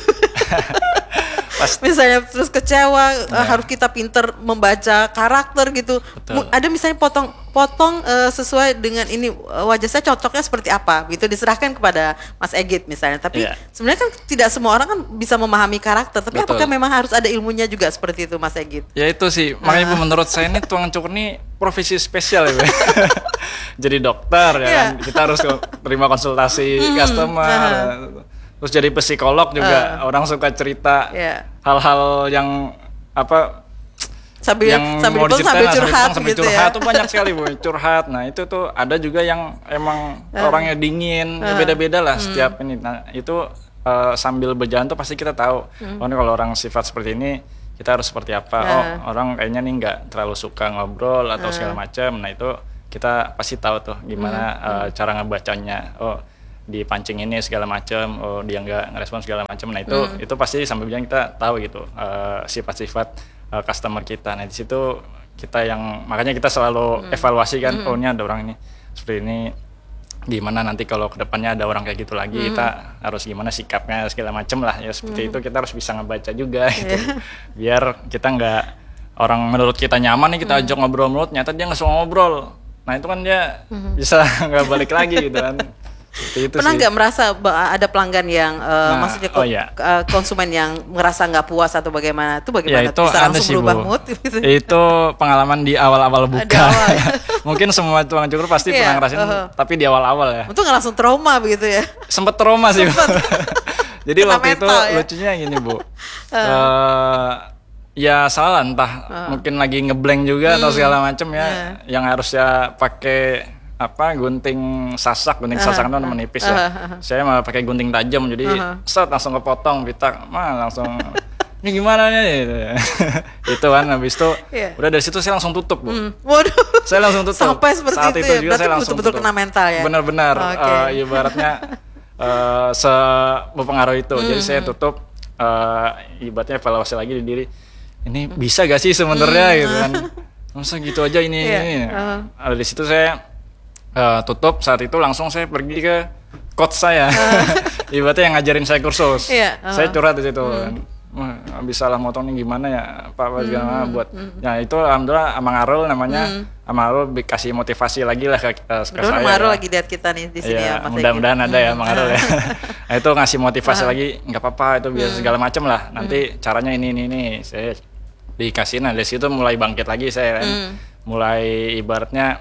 Pasti. Misalnya terus kecewa, eh, harus kita pinter membaca karakter gitu. Betul. Mu- Ada misalnya potong potong eh, sesuai dengan ini eh, wajah saya cocoknya seperti apa gitu, diserahkan kepada Mas Egit misalnya. Tapi Iya. sebenarnya kan tidak semua orang kan bisa memahami karakter. Tapi Betul. apakah memang harus ada ilmunya juga seperti itu Mas Egit? Ya itu sih, makanya Bu, menurut saya ini tukang cukur ini profesi spesial ya Bu. Jadi dokter ya Iya. kan, kita harus terima konsultasi customer. Terus terus jadi psikolog juga, uh. orang suka cerita yeah. hal-hal yang apa sambil yang sambil, mau sambil curhat sambil gitu curhat ya. Tuh banyak sekali Bu, curhat. Nah itu tuh ada juga yang emang uh. orangnya dingin, uh. ya beda-beda lah hmm. setiap ini. Nah itu uh, sambil berjalan tuh pasti kita tahu, hmm. oh ini kalau orang sifat seperti ini kita harus seperti apa. Uh. Oh orang kayaknya nih nggak terlalu suka ngobrol atau uh. segala macam. Nah itu kita pasti tahu tuh gimana hmm. uh, cara ngebacanya. Oh dipancing ini segala macam, oh dia nggak ngerespon segala macam. Nah itu hmm. itu pasti sambil berjalan kita tahu gitu uh, sifat-sifat uh, customer kita. Nah di situ kita yang makanya kita selalu hmm. evaluasi kan, hmm. oh ini ada orang ini seperti ini, gimana nanti kalau kedepannya ada orang kayak gitu lagi hmm. kita harus gimana sikapnya segala macam lah ya seperti hmm. itu. Kita harus bisa ngebaca juga gitu yeah. biar kita nggak orang menurut kita nyaman nih kita hmm. ajak ngobrol menurut nyata dia nggak suka ngobrol. Nah itu kan dia hmm. bisa nggak balik lagi gitu kan. Itu Pernah nggak merasa ada pelanggan yang uh, nah, maksudnya oh ya. uh, konsumen yang merasa nggak puas atau bagaimana? Itu bagaimana? Ya, itu bisa langsung sih, berubah Bu. mood? Gitu. Itu pengalaman di awal-awal buka. Awal. Mungkin semua tukang cukur pasti yeah, pernah ngerasain, uh-huh. tapi di awal-awal ya. Itu nggak langsung trauma begitu ya? Sempet trauma sih. Jadi Kena waktu mental, itu ya? lucunya gini Bu. uh. Uh, ya salah entah uh. mungkin lagi ngeblank juga hmm. atau segala macam ya, yeah. yang harusnya pakai apa gunting sasak, gunting uh-huh. sasak itu uh-huh. menipis ya. Uh-huh. Saya malah pakai gunting tajam, jadi uh-huh. set langsung kepotong pita, mah langsung ini gimana nih? Itu kan habis itu yeah. udah dari situ saya langsung tutup Bu. Mm. Waduh. Saya langsung tutup. Sampai seperti Saat itu. itu Ya? juga Berarti saya langsung betul-betul kena mental ya. Benar-benar okay. uh, ibaratnya uh, seberpengaruh itu. Mm. Jadi saya tutup uh, ibaratnya evaluasi lagi di diri. Ini bisa gak sih sebenarnya mm. gitu kan? Masa gitu aja ini. Yeah. ini. Uh-huh. Dari situ saya Uh, tutup. Saat itu langsung saya pergi ke coach saya, uh. ibaratnya yang ngajarin saya kursus. Yeah, uh. Saya curhat di situ. Hmm. Wah, bisa lah motongnya gimana ya, apa apa segala hmm. buat. Hmm. Ya itu alhamdulillah Amang Arul namanya, hmm. Amang Arul kasih motivasi lagi lah ke, ke, ke saya. Amang Arul ya. Lagi lihat kita nih di sini ya. ya. Mudah-mudahan ada ya Amang Arul ya. Nah, itu ngasih motivasi uh. lagi, nggak apa-apa itu biasa hmm. segala macam lah. Nanti hmm. caranya ini ini ini saya dikasih. Nah dari situ mulai bangkit lagi saya, kan. hmm. mulai ibaratnya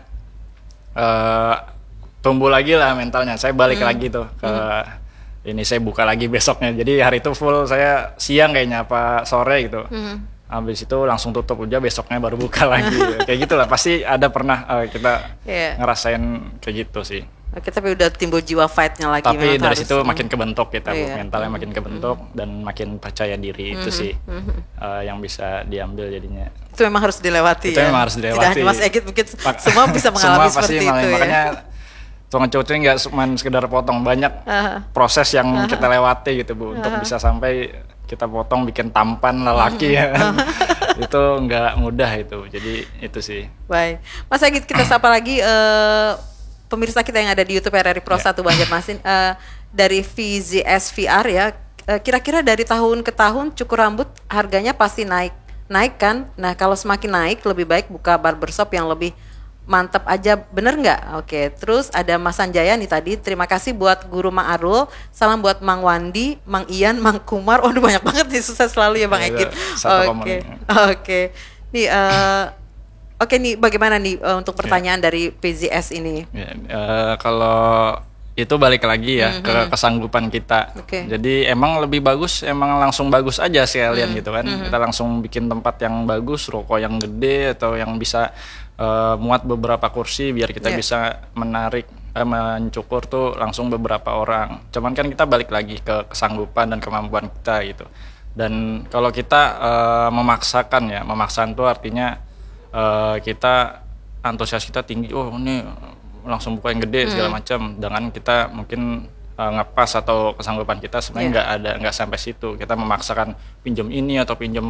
Uh, tumbuh lagi lah mentalnya. Saya balik hmm. lagi tuh ke hmm. ini saya buka lagi besoknya. Jadi hari itu full saya siang kayaknya apa sore gitu. Hmm. Habis itu langsung tutup aja, besoknya baru buka lagi. Kayak gitulah pasti ada pernah uh, kita yeah. ngerasain kayak gitu sih. Oke, tapi udah timbul jiwa fight-nya lagi. Tapi dari situ hmm. makin kebentuk kita, yeah. mentalnya hmm. makin kebentuk hmm. dan makin percaya diri. hmm. Itu sih hmm. uh, yang bisa diambil jadinya. Itu memang harus dilewati. Itu ya? memang harus dilewati. Tidak hanya Mas Egit, mungkin semua bisa mengalami semua seperti pasti itu ya. Makanya tukang cukur nggak cuma sekedar potong, banyak uh-huh. proses yang uh-huh. kita lewati gitu Bu, uh-huh. untuk bisa sampai kita potong bikin tampan lelaki uh-huh. ya. Itu nggak mudah itu. Jadi itu sih. Baik, Mas Egit, kita sapa lagi uh, pemirsa kita yang ada di YouTube R R I Pro yeah. satu Banjarmasin uh, dari V Z S V R ya. Uh, kira-kira dari tahun ke tahun cukur rambut harganya pasti naik. Naik kan? Nah kalau semakin naik lebih baik buka barbershop yang lebih mantap aja, bener nggak? Oke, terus ada Mas Sanjaya nih tadi, terima kasih buat Guru Mang Arul, salam buat Mang Wandi, Mang Ian, Mang Kumar, waduh banyak banget nih, susah selalu ya Bang Egit. Oke, oke, nih uh, oke nih bagaimana nih uh, untuk pertanyaan yeah. dari P Z S ini? Yeah, uh, kalau itu balik lagi ya mm-hmm. ke kesanggupan kita. Okay. Jadi emang lebih bagus, emang langsung bagus aja sekalian mm-hmm. gitu kan. Mm-hmm. Kita langsung bikin tempat yang bagus, rokok yang gede atau yang bisa uh, muat beberapa kursi biar kita yeah. bisa menarik, eh, mencukur tuh langsung beberapa orang. Cuman kan kita balik lagi ke kesanggupan dan kemampuan kita gitu. Dan kalau kita uh, memaksakan ya, memaksakan tuh artinya uh, kita antusias kita tinggi. Oh ini langsung buka yang gede segala hmm. macam, dengan kita mungkin uh, ngepas atau kesanggupan kita sebenarnya nggak yeah. ada, nggak sampai situ. Kita memaksakan pinjam ini atau pinjam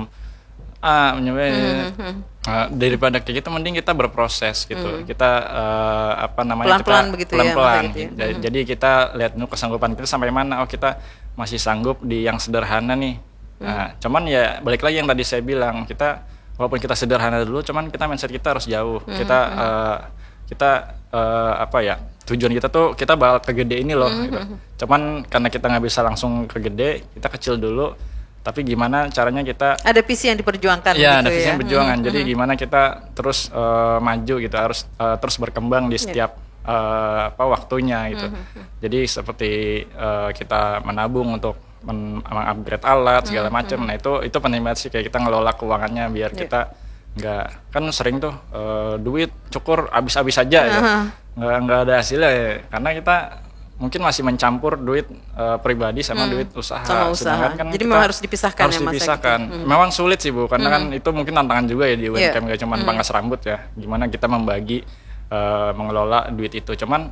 ah hmm. uh, daripada kayak gitu mending kita berproses gitu. Hmm. Kita uh, apa namanya pelan-pelan kita begitu pelan-pelan. Ya, gitu ya. Hmm. Jadi kita lihat dulu kesanggupan kita sampai mana. Oh kita masih sanggup di yang sederhana nih. Hmm. Nah, cuman ya balik lagi yang tadi saya bilang, kita walaupun kita sederhana dulu, cuman kita mindset kita harus jauh. Hmm. Kita uh, kita uh, apa ya, tujuan kita tuh kita bakal ke gede ini loh mm-hmm. gitu. Cuman karena kita nggak bisa langsung ke gede, kita kecil dulu, tapi gimana caranya kita ada visi yang diperjuangkan ya, gitu ada visi ya? yang perjuangan. Mm-hmm. Jadi mm-hmm. gimana kita terus uh, maju gitu, harus uh, terus berkembang di setiap uh, apa waktunya gitu. Mm-hmm. Jadi seperti uh, kita menabung untuk men- mengupgrade alat segala macam. Mm-hmm. Nah itu itu penting banget sih kayak kita ngelola keuangannya biar yeah. kita nggak, kan sering tuh uh, duit cukur habis-habis aja uh-huh. ya, nggak nggak ada hasilnya ya. Karena kita mungkin masih mencampur duit uh, pribadi sama hmm. duit usaha. Sama usaha. Kan jadi memang harus dipisahkan harus ya Mas. dipisahkan. Gitu. Hmm. Memang sulit sih Bu, karena hmm. kan itu mungkin tantangan juga ya di U M K M, yeah. gak cuma hmm. pangkas rambut ya. Gimana kita membagi uh, mengelola duit itu. Cuman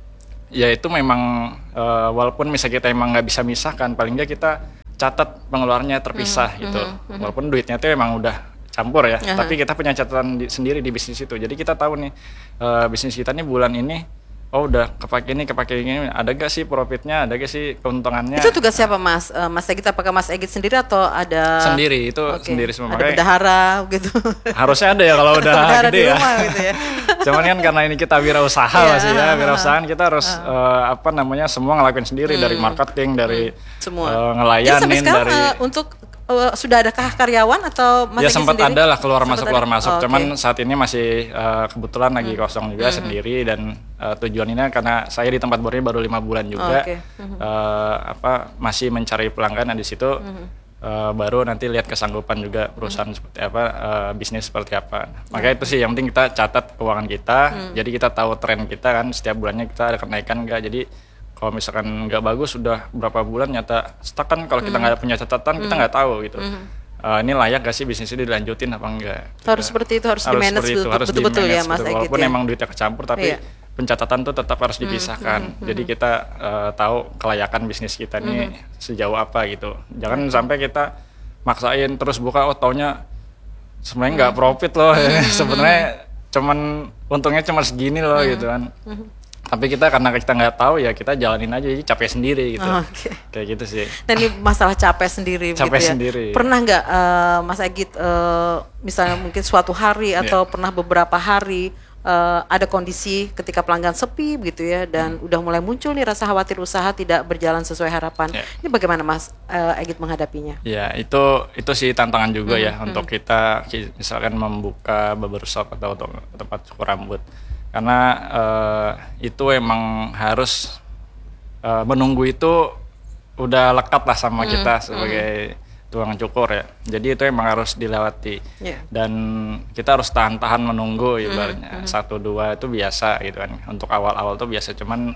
ya itu memang uh, walaupun misalnya kita emang nggak bisa misahkan, paling nggak kita catat pengeluarannya terpisah hmm. gitu. Hmm. Walaupun duitnya itu emang udah campur ya, uh-huh. tapi kita punya catatan di, sendiri di bisnis itu. Jadi kita tahu nih uh, bisnis kita nih bulan ini oh udah kepake ini, kepake ini, ada gak sih profitnya, ada gak sih keuntungannya. Itu tugas siapa Mas? Uh, Mas Egit apakah Mas Egit sendiri atau ada? Sendiri, itu okay. sendiri semua. Ada bendahara gitu? Harusnya ada ya kalau udah gede ya. Gitu ya. Cuman kan karena ini kita wirausaha yeah, masih ya, wirausahaan kita harus uh. Uh, apa namanya semua ngelakuin sendiri, hmm. dari marketing, dari hmm. semua. Uh, ngelayanin. Jadi sampai sekarang dari uh, untuk Uh, sudah adakah karyawan atau Mas ya sempat sendiri? Ada lah keluar sempat masuk ada? keluar masuk, oh, cuman okay. saat ini masih uh, kebetulan lagi kosong juga hmm. sendiri dan uh, tujuan ini karena saya di tempat barunya baru lima bulan juga, oh, okay. hmm. uh, apa masih mencari pelanggan di situ, hmm. uh, baru nanti lihat kesanggupan juga perusahaan hmm. seperti apa, uh, bisnis seperti apa. Makanya hmm. itu sih yang penting kita catat keuangan kita, hmm. jadi kita tahu tren kita kan setiap bulannya kita ada kenaikan enggak, jadi kalau misalkan nggak bagus sudah berapa bulan nyata stuck kan, kalau kita nggak mm. punya catatan mm. kita nggak tahu gitu. Mm. Uh, ini layak gak sih bisnis ini dilanjutin apa enggak? Harus gitu. Seperti itu, harus, harus di-manage betul-betul ya Mas Egit. Walaupun ya. emang duitnya kecampur tapi yeah. pencatatan tuh tetap harus dipisahkan. Mm. Mm. Jadi kita uh, tahu kelayakan bisnis kita nih mm. sejauh apa gitu. Jangan mm. sampai kita maksain terus buka, oh taunya sebenarnya nggak mm. profit loh. Mm. Sebenarnya cuman untungnya cuma segini loh mm. gitu kan. Mm. Tapi kita karena kita nggak tahu ya kita jalanin aja, jadi capek sendiri gitu. Oh, okay. Kayak gitu sih. Dan ini masalah capek sendiri capek gitu ya. Sendiri. Pernah nggak uh, Mas Egit uh, misalnya mungkin suatu hari atau yeah. pernah beberapa hari uh, ada kondisi ketika pelanggan sepi gitu ya dan hmm. udah mulai muncul nih rasa khawatir usaha tidak berjalan sesuai harapan. Yeah. Ini bagaimana Mas uh, Egit menghadapinya? Ya, itu itu sih tantangan juga hmm. ya hmm. untuk kita misalkan membuka barbershop atau tempat cukur rambut. Karena uh, itu emang harus uh, menunggu itu udah lekat lah sama mm, kita sebagai mm. tukang cukur ya. Jadi itu emang harus dilewati yeah. dan kita harus tahan-tahan menunggu ibaratnya. Mm, mm. Satu dua itu biasa gitu kan. Untuk awal-awal tuh biasa, cuman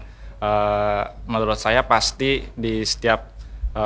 uh, menurut saya pasti di setiap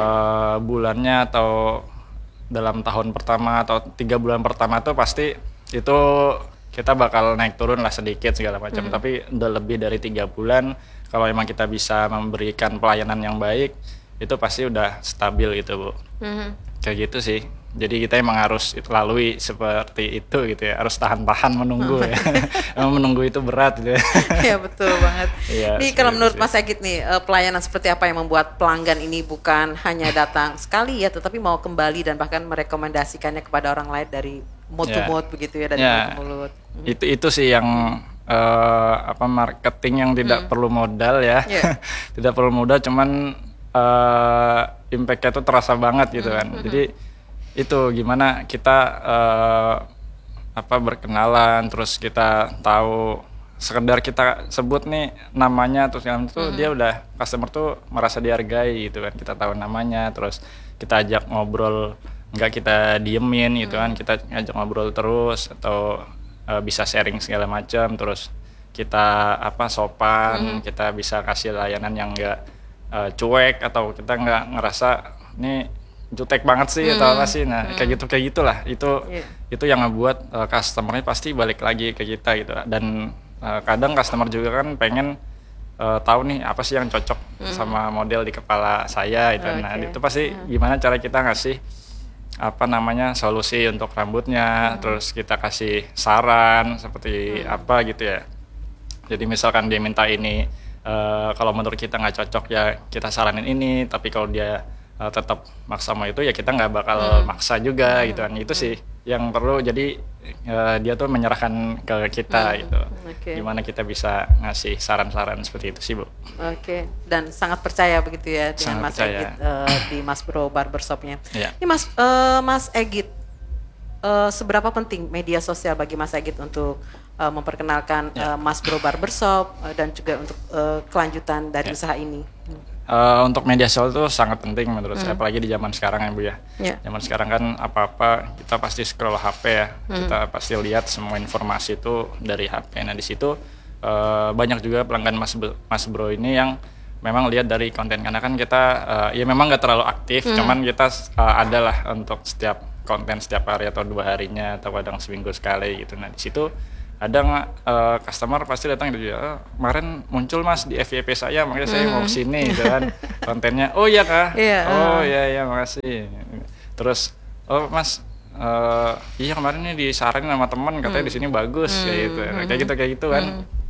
uh, bulannya atau dalam tahun pertama atau tiga bulan pertama tuh pasti itu kita bakal naik turun lah sedikit segala macam, hmm. tapi udah lebih dari tiga bulan kalau emang kita bisa memberikan pelayanan yang baik itu pasti udah stabil gitu Bu. Hmm. Kayak gitu sih. Jadi kita emang harus lalui seperti itu gitu ya, harus tahan-tahan menunggu ya. Emang menunggu itu berat gitu ya. Ya betul banget. Ya, nih kalau menurut Mas Egit nih pelayanan seperti apa yang membuat pelanggan ini bukan hanya datang sekali ya, tetapi mau kembali dan bahkan merekomendasikannya kepada orang lain dari mulut to mulut begitu ya, dari ya. mulut ke mulut. Itu itu sih yang uh, apa marketing yang tidak hmm. perlu modal ya. Yeah. Tidak perlu modal, cuman uh, impact-nya tuh terasa banget gitu kan. Hmm. Jadi itu gimana kita uh, apa berkenalan, terus kita tahu sekedar kita sebut nih namanya terus yang itu hmm. dia udah customer tuh merasa dihargai gitu kan. Kita tahu namanya, terus kita ajak ngobrol, nggak kita diemin gitu kan, kita ngajak ngobrol terus atau uh, bisa sharing segala macam, terus kita apa sopan, hmm. kita bisa kasih layanan yang nggak uh, cuek atau kita nggak ngerasa nih jutek banget sih hmm. atau apa sih, nah hmm. kayak gitu kayak gitulah itu yeah. itu yang ngebuat uh, customernya pasti balik lagi ke kita gitu. Dan uh, kadang customer juga kan pengen uh, tahu nih apa sih yang cocok hmm. sama model di kepala saya itu. Okay. Nah itu pasti hmm. gimana cara kita ngasih apa namanya solusi untuk rambutnya, hmm. terus kita kasih saran seperti hmm. apa gitu ya. Jadi misalkan dia minta ini, uh, kalau menurut kita nggak cocok ya kita saranin ini, tapi kalau dia Uh, tetap maksa mau itu ya kita nggak bakal hmm. maksa juga hmm. gitu kan. Itu sih yang perlu, jadi uh, dia tuh menyerahkan ke kita hmm. gitu. Okay. Gimana kita bisa ngasih saran-saran seperti itu sih Bu. Oke, okay. Dan sangat percaya begitu ya dengan sangat Mas percaya. Egit uh, di Mas Bro Barbershopnya. Yeah. Ini Mas uh, Mas Egit uh, seberapa penting media sosial bagi Mas Egit untuk uh, memperkenalkan Ya. uh, Mas Bro Barbershop uh, dan juga untuk uh, kelanjutan dari Ya. usaha ini? Uh, untuk media sosial itu sangat penting menurut saya, apalagi di zaman sekarang ya Bu ya. Ya. Zaman sekarang kan apa-apa kita pasti scroll H P ya, kita pasti lihat semua informasi itu dari H P. Nah di situ uh, banyak juga pelanggan Mas Bro, Mas Bro ini yang memang lihat dari konten, karena kan kita uh, ya memang nggak terlalu aktif, cuman kita uh, adalah untuk setiap konten setiap hari atau dua harinya atau kadang seminggu sekali gitu. Nah di situ ada nggak uh, customer pasti datang gitu ya, "Oh, kemarin muncul Mas di F Y P saya, makanya saya mau kesini," gitu kan. Kontennya, "Oh iya Kak, Iya, oh iya iya makasih." Terus, "Oh Mas, uh, iya kemarin ini disaranin sama teman katanya di sini bagus," kayak gitu, Nah, kayak gitu kayak gitu kan.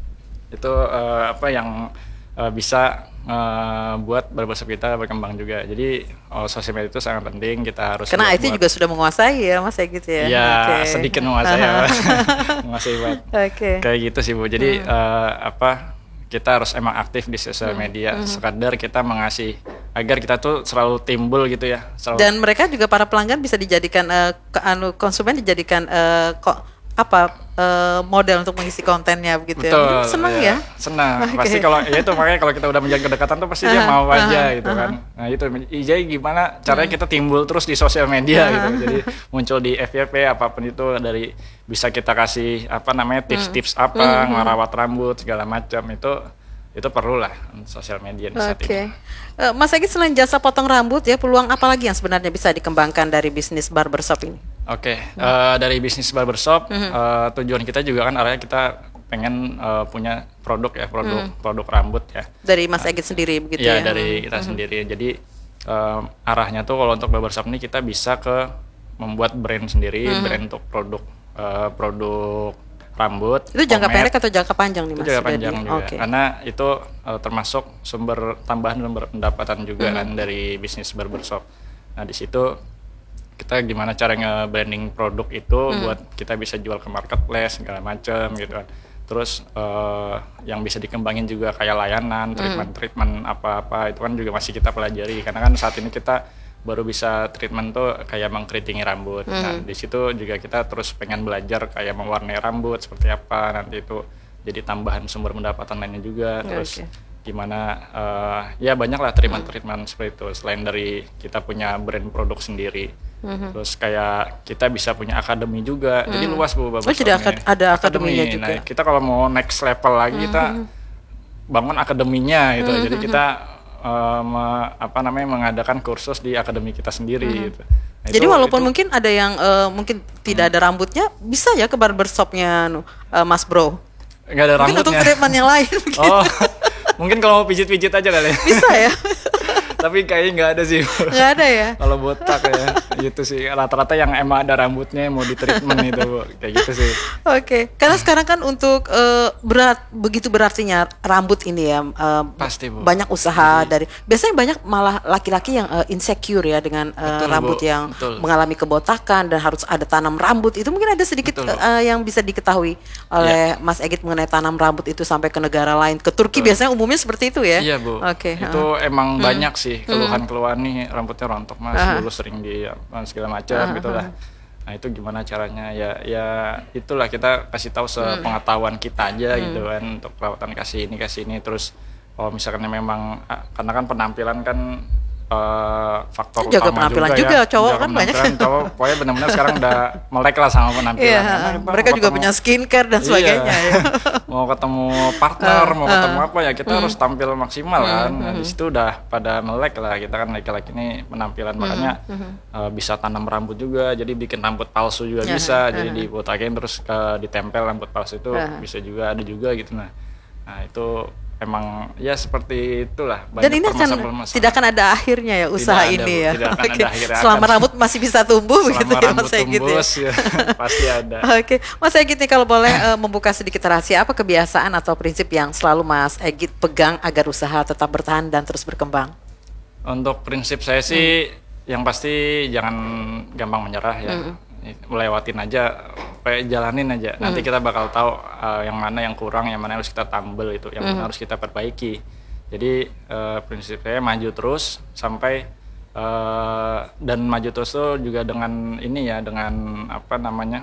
Itu uh, apa yang uh, bisa uh, buat barbershop kita berkembang juga. Jadi oh, sosial media itu sangat penting, kita harus Karena buat- I T juga sudah menguasai ya Mas Egit ya? ya Oke. sedikit menguasai ya. menguasai banget. Oke. Kayak gitu sih Bu. Jadi eh, apa kita harus emang aktif di sosial media, sekadar kita mengasih agar kita tuh selalu timbul gitu ya. Selalu, Dan mereka juga para pelanggan bisa dijadikan eh, ke- anu konsumen dijadikan eh, kok apa eh, model untuk mengisi kontennya begitu ya. betul. Mungkin senang ya. Senang. Oke. Pasti kalau ya itu makanya kalau kita udah menjalin kedekatan tuh pasti dia mau aja gitu kan. Nah itu jadi gimana caranya kita timbul terus di sosial media gitu. Jadi muncul di F Y P apapun itu, dari bisa kita kasih apa namanya tips-tips apa ngerawat rambut segala macam, itu itu perlu lah sosial media di saat Oke. ini. Eh, Mas Egit, selain jasa potong rambut ya, peluang apa lagi yang sebenarnya bisa dikembangkan dari bisnis barbershop ini? Oke, eh, dari bisnis barbershop eh, tujuan kita juga kan arahnya kita pengen eh, punya produk ya, produk produk rambut ya. Dari Mas Egit sendiri begitu Iya, ya? dari kita sendiri. Jadi eh, arahnya tuh kalau untuk barbershop ini kita bisa ke membuat brand sendiri, brand untuk produk eh, produk rambut. Itu jangka pomade. pendek atau jangka panjang nih Itu Mas? jangka Sudah panjang di- juga, Oke. karena itu uh, termasuk sumber tambahan sumber pendapatan juga Mm-hmm. kan dari bisnis barbershop. Nah di situ kita gimana cara nge-branding produk itu Mm. buat kita bisa jual ke marketplace segala macam gitu kan. Terus uh, yang bisa dikembangin juga kayak layanan, treatment-treatment apa-apa itu kan juga masih kita pelajari, karena kan saat ini kita baru bisa treatment tuh kayak mengkeritingi rambut. Nah, di situ juga kita terus pengen belajar kayak mewarnai rambut seperti apa, nanti itu jadi tambahan sumber pendapatan lainnya juga. Terus Oke. gimana eh, ya banyak lah treatment-treatment seperti itu, selain dari kita punya brand produk sendiri. Terus kayak kita bisa punya akademi juga. Jadi luas Bu Oh, jadi barbershop akad- ini. ada akademinya juga. Nah, kita kalau mau next level lagi kita bangun akademinya gitu. Jadi kita eh, me- apa namanya mengadakan kursus di akademi kita sendiri gitu. Nah, Jadi itu- walaupun itu- mungkin ada yang eh, mungkin tidak ada rambutnya, bisa ya ke barbershopnya anu, eh, Mas Bro. nggak ada Mungkin untuk rambutnya. treatment yang lain mungkin. Oh, mungkin kalau mau pijit-pijit aja kali ya. Bisa ya? Tapi kayaknya nggak ada sih. Nggak ada ya? Kalau botak ya, gitu sih. Rata-rata yang emang ada rambutnya yang mau di treatment itu, Bu. Kayak gitu sih. Oke, karena sekarang kan untuk eh, berat begitu berartinya rambut ini ya eh, Pasti, Bu. banyak usaha dari biasanya banyak malah laki-laki yang eh, insecure ya dengan eh, Betul, rambut Bu. yang Betul. mengalami kebotakan dan harus ada tanam rambut. Itu mungkin ada sedikit Betul, Bu. eh, yang bisa diketahui oleh Mas Egit mengenai tanam rambut itu sampai ke negara lain, ke Turki biasanya umumnya seperti itu ya. Iya, Bu. Oke. Itu heeh. emang banyak sih keluhan-keluhan nih, rambutnya rontok Mas, dulu sering di apa, segala macam gitulah. Nah, itu gimana caranya ya ya itulah kita kasih tahu sepengetahuan kita aja gitu kan, untuk perawatan kasih ini kasih ini. Terus kalau misalkan memang ah, karena kan penampilan kan eh, faktor Jaga utama penampilan juga, juga, ya. cowok Jaga kan banyak. penampilan, cowok pokoknya benar-benar sekarang udah melek lah sama penampilan. Iya, Karena kita mereka mau juga ketemu- punya skincare dan sebagainya Iya. ya. Mau ketemu partner, mau ketemu apa ya, kita harus tampil maksimal kan. Nah, di situ udah pada melek lah, kita kan laki-laki ini penampilan, makanya eh, bisa tanam rambut juga, jadi bikin rambut palsu juga Ya, bisa, jadi dibotakin terus ke ditempel rambut palsu itu bisa juga, ada juga gitu. Nah, nah itu emang ya seperti itulah, Dan banyak ini akan permasalahan-permasalahan. tidak akan ada akhirnya ya usaha ada, ini Bu. ya. Tidak akan ada Oke. akhirnya, Selama akan- rambut masih bisa tumbuh begitu Selama ya rambut Mas Egit ya. tumbuh ya, pasti ada. Oke, Mas Egit nih kalau boleh eh, membuka sedikit rahasia, apa kebiasaan atau prinsip yang selalu Mas Egit pegang agar usaha tetap bertahan dan terus berkembang? Untuk prinsip saya sih yang pasti jangan gampang menyerah ya. Melewatin aja, kayak jalanin aja. Nanti kita bakal tahu uh, yang mana yang kurang, yang mana harus kita tambel itu, yang mana harus kita perbaiki. Jadi uh, prinsip saya maju terus sampai Uh, dan maju terus tuh juga dengan ini ya, dengan apa namanya,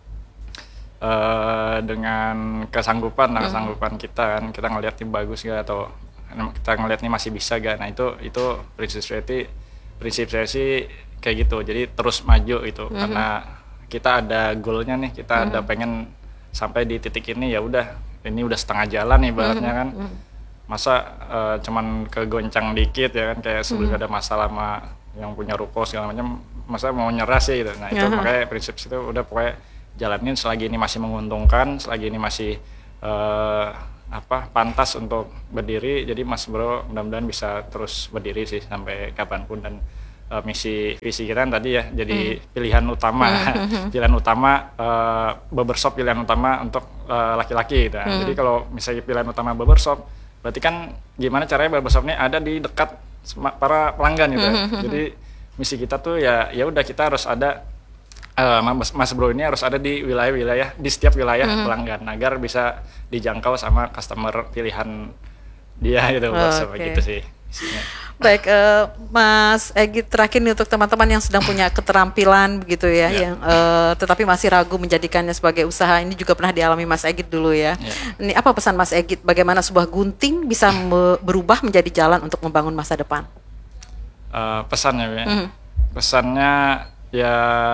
uh, dengan kesanggupan, nah, kesanggupan kita kan, kita ngelihat ini bagus gak atau kita ngelihat ini masih bisa gak. Nah itu itu prinsip saya sih, prinsip saya sih kayak gitu. Jadi terus maju itu, mm-hmm. karena kita ada goalnya nih, kita mm-hmm. ada pengen sampai di titik ini, ya udah ini udah setengah jalan nih ibaratnya kan. Mm-hmm. Masa uh, cuman kegoncang dikit ya kan, kayak sebelum hmm. ada masalah sama yang punya ruko segala macam, masa mau nyerah sih gitu. Nah itu uh-huh. makanya prinsip itu udah pokoknya jalanin selagi ini masih menguntungkan, selagi ini masih uh, apa pantas untuk berdiri. Jadi Mas Bro mudah-mudahan bisa terus berdiri sih sampai kapanpun, dan uh, misi visi kita tadi ya jadi hmm. pilihan utama, hmm. pilihan utama uh, barbershop, pilihan utama untuk uh, laki-laki gitu. Hmm. Jadi kalau misalnya pilihan utama barbershop, berarti kan gimana caranya barbershop ini ada di dekat para pelanggan gitu ya. Mm-hmm. Jadi misi kita tuh ya ya udah kita harus ada uh, Mas, Mas Bro ini harus ada di wilayah-wilayah, di setiap wilayah mm-hmm. pelanggan agar bisa dijangkau sama customer pilihan dia gitu. Oh, sama okay. gitu sih isinya. Baik, uh, Mas Egit, terakhir nih untuk teman-teman yang sedang punya keterampilan begitu ya, yeah. yang uh, tetapi masih ragu menjadikannya sebagai usaha. Ini juga pernah dialami Mas Egit dulu ya. Yeah. Ini apa pesan Mas Egit? Bagaimana sebuah gunting bisa me- berubah menjadi jalan untuk membangun masa depan? Uh, pesannya ya, mm-hmm. pesannya ya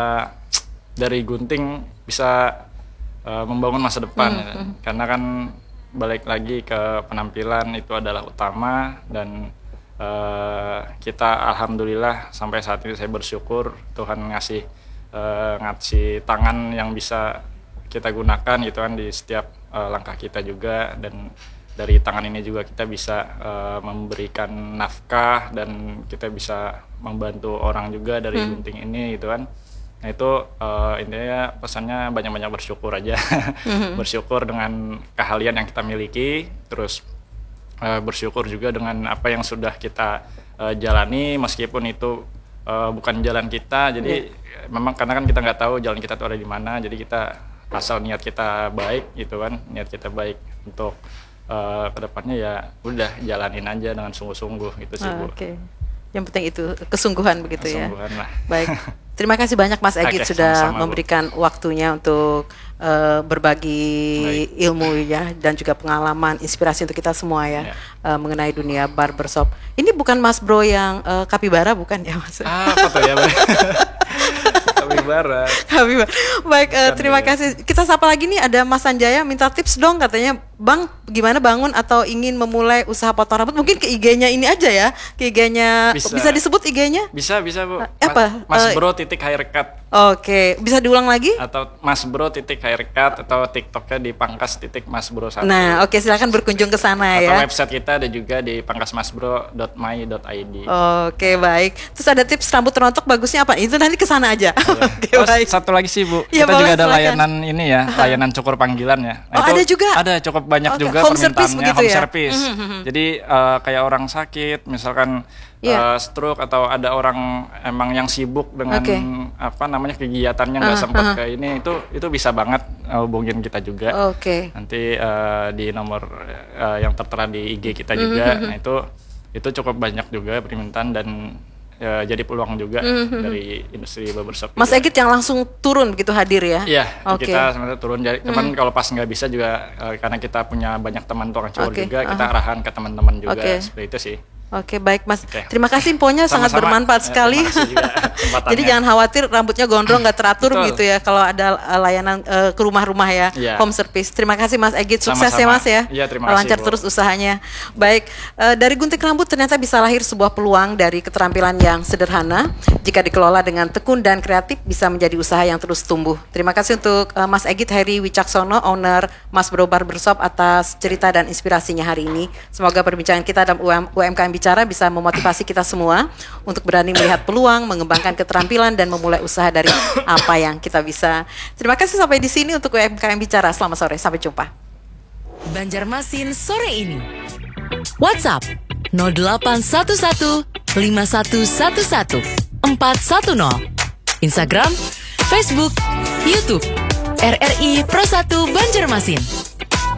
dari gunting bisa uh, membangun masa depan, mm-hmm. ya. Karena kan balik lagi ke penampilan itu adalah utama, dan uh, kita alhamdulillah sampai saat ini saya bersyukur Tuhan ngasih uh, ngasih tangan yang bisa kita gunakan gitu kan di setiap uh, langkah kita juga, dan dari tangan ini juga kita bisa uh, memberikan nafkah dan kita bisa membantu orang juga dari hmm. gunting ini gitu kan. Nah itu uh, intinya pesannya banyak-banyak bersyukur aja. Mm-hmm. Bersyukur dengan keahlian yang kita miliki, terus uh, bersyukur juga dengan apa yang sudah kita uh, jalani, meskipun itu uh, bukan jalan kita. Jadi yeah. memang karena kan kita nggak tahu jalan kita tuh ada di mana, jadi kita asal niat kita baik gitu kan, niat kita baik untuk uh, kedepannya ya udah jalanin aja dengan sungguh-sungguh gitu sih. Oh, Bu. Oke. Okay. Yang penting itu kesungguhan begitu kesungguhan ya. Lah. Baik. Terima kasih banyak Mas Egit okay, sudah sama-sama, memberikan Bu. waktunya untuk uh, berbagi Baik. ilmu ya, dan juga pengalaman, inspirasi untuk kita semua ya, ya. Uh, mengenai dunia barbershop. Ini bukan Mas Bro yang uh, kapibara bukan ya Mas? Ah, apa tuh ya? Kapibara. Kapibara. Baik, uh, terima ya. kasih. Kita sapa lagi nih, ada Mas Sanjaya minta tips dong, katanya Bang gimana bangun atau ingin memulai usaha potong rambut, mungkin ke I G-nya ini aja ya, ke I G-nya bisa, bisa disebut I G-nya? Bisa, bisa Bu. Uh, apa? Mas, Mas uh, Bro titik haircut. Oke, okay. Bisa diulang lagi? Atau Mas Bro titik haircut, atau TikToknya di Pangkas titik Mas Bro satu. Nah, oke okay, silakan berkunjung ke sana ya. Atau website kita ada juga di pangkasmasbro dot my dot i d. Oke, okay, baik. Terus ada tips rambut rontok bagusnya apa? Itu nanti ke sana aja. Iya. Okay, oh, baik. Satu lagi sih Bu, ya, kita boleh, juga ada silakan. Layanan ini ya, layanan cukur panggilan ya. Nah, oh, itu ada juga? Ada, cukup banyak okay. juga home permintaannya, home ya? service. Mm-hmm. Jadi uh, kayak orang sakit, misalkan yeah. uh, stroke, atau ada orang emang yang sibuk dengan okay. apa namanya kegiatannya nggak uh, sempat uh. kayak ini, itu itu bisa banget uh, hubungin kita juga. Oke. Okay. Nanti uh, di nomor uh, yang tertera di I G kita juga. Mm-hmm. Nah itu itu cukup banyak juga permintaan, dan ya, jadi peluang juga mm-hmm. dari industri barbershop. Mas Egit yang langsung turun begitu hadir ya? Iya, okay. kita sebenarnya turun. Jadi mm. teman kalau pas nggak bisa juga uh, karena kita punya banyak teman tukang cukur okay. juga, kita uh-huh. arahan ke teman-teman juga okay. seperti itu sih. Oke, baik Mas. Oke. Terima kasih infonya, sangat bermanfaat ya, sekali. Jadi jangan khawatir rambutnya gondrong nggak teratur gitu ya kalau ada layanan uh, ke rumah-rumah ya, ya, home service. Terima kasih Mas Egit, sukses sama-sama. ya Mas ya. Iya, terima kasih. Lancar Bu. terus usahanya. Baik, uh, dari gunting rambut ternyata bisa lahir sebuah peluang dari keterampilan yang sederhana. Jika dikelola dengan tekun dan kreatif bisa menjadi usaha yang terus tumbuh. Terima kasih untuk uh, Mas Egit Heri Wicaksono, owner Mas Bro Barbershop, atas cerita dan inspirasinya hari ini. Semoga perbincangan kita dalam U M K M Bicara bisa memotivasi kita semua untuk berani melihat peluang, mengembangkan keterampilan, dan memulai usaha dari apa yang kita bisa. Terima kasih, sampai di sini untuk U M K M Bicara. Selamat sore, sampai jumpa. Banjarmasin sore ini. WhatsApp nol delapan satu satu lima satu satu satu empat satu nol. Instagram, Facebook, YouTube R R I Pro satu Banjarmasin.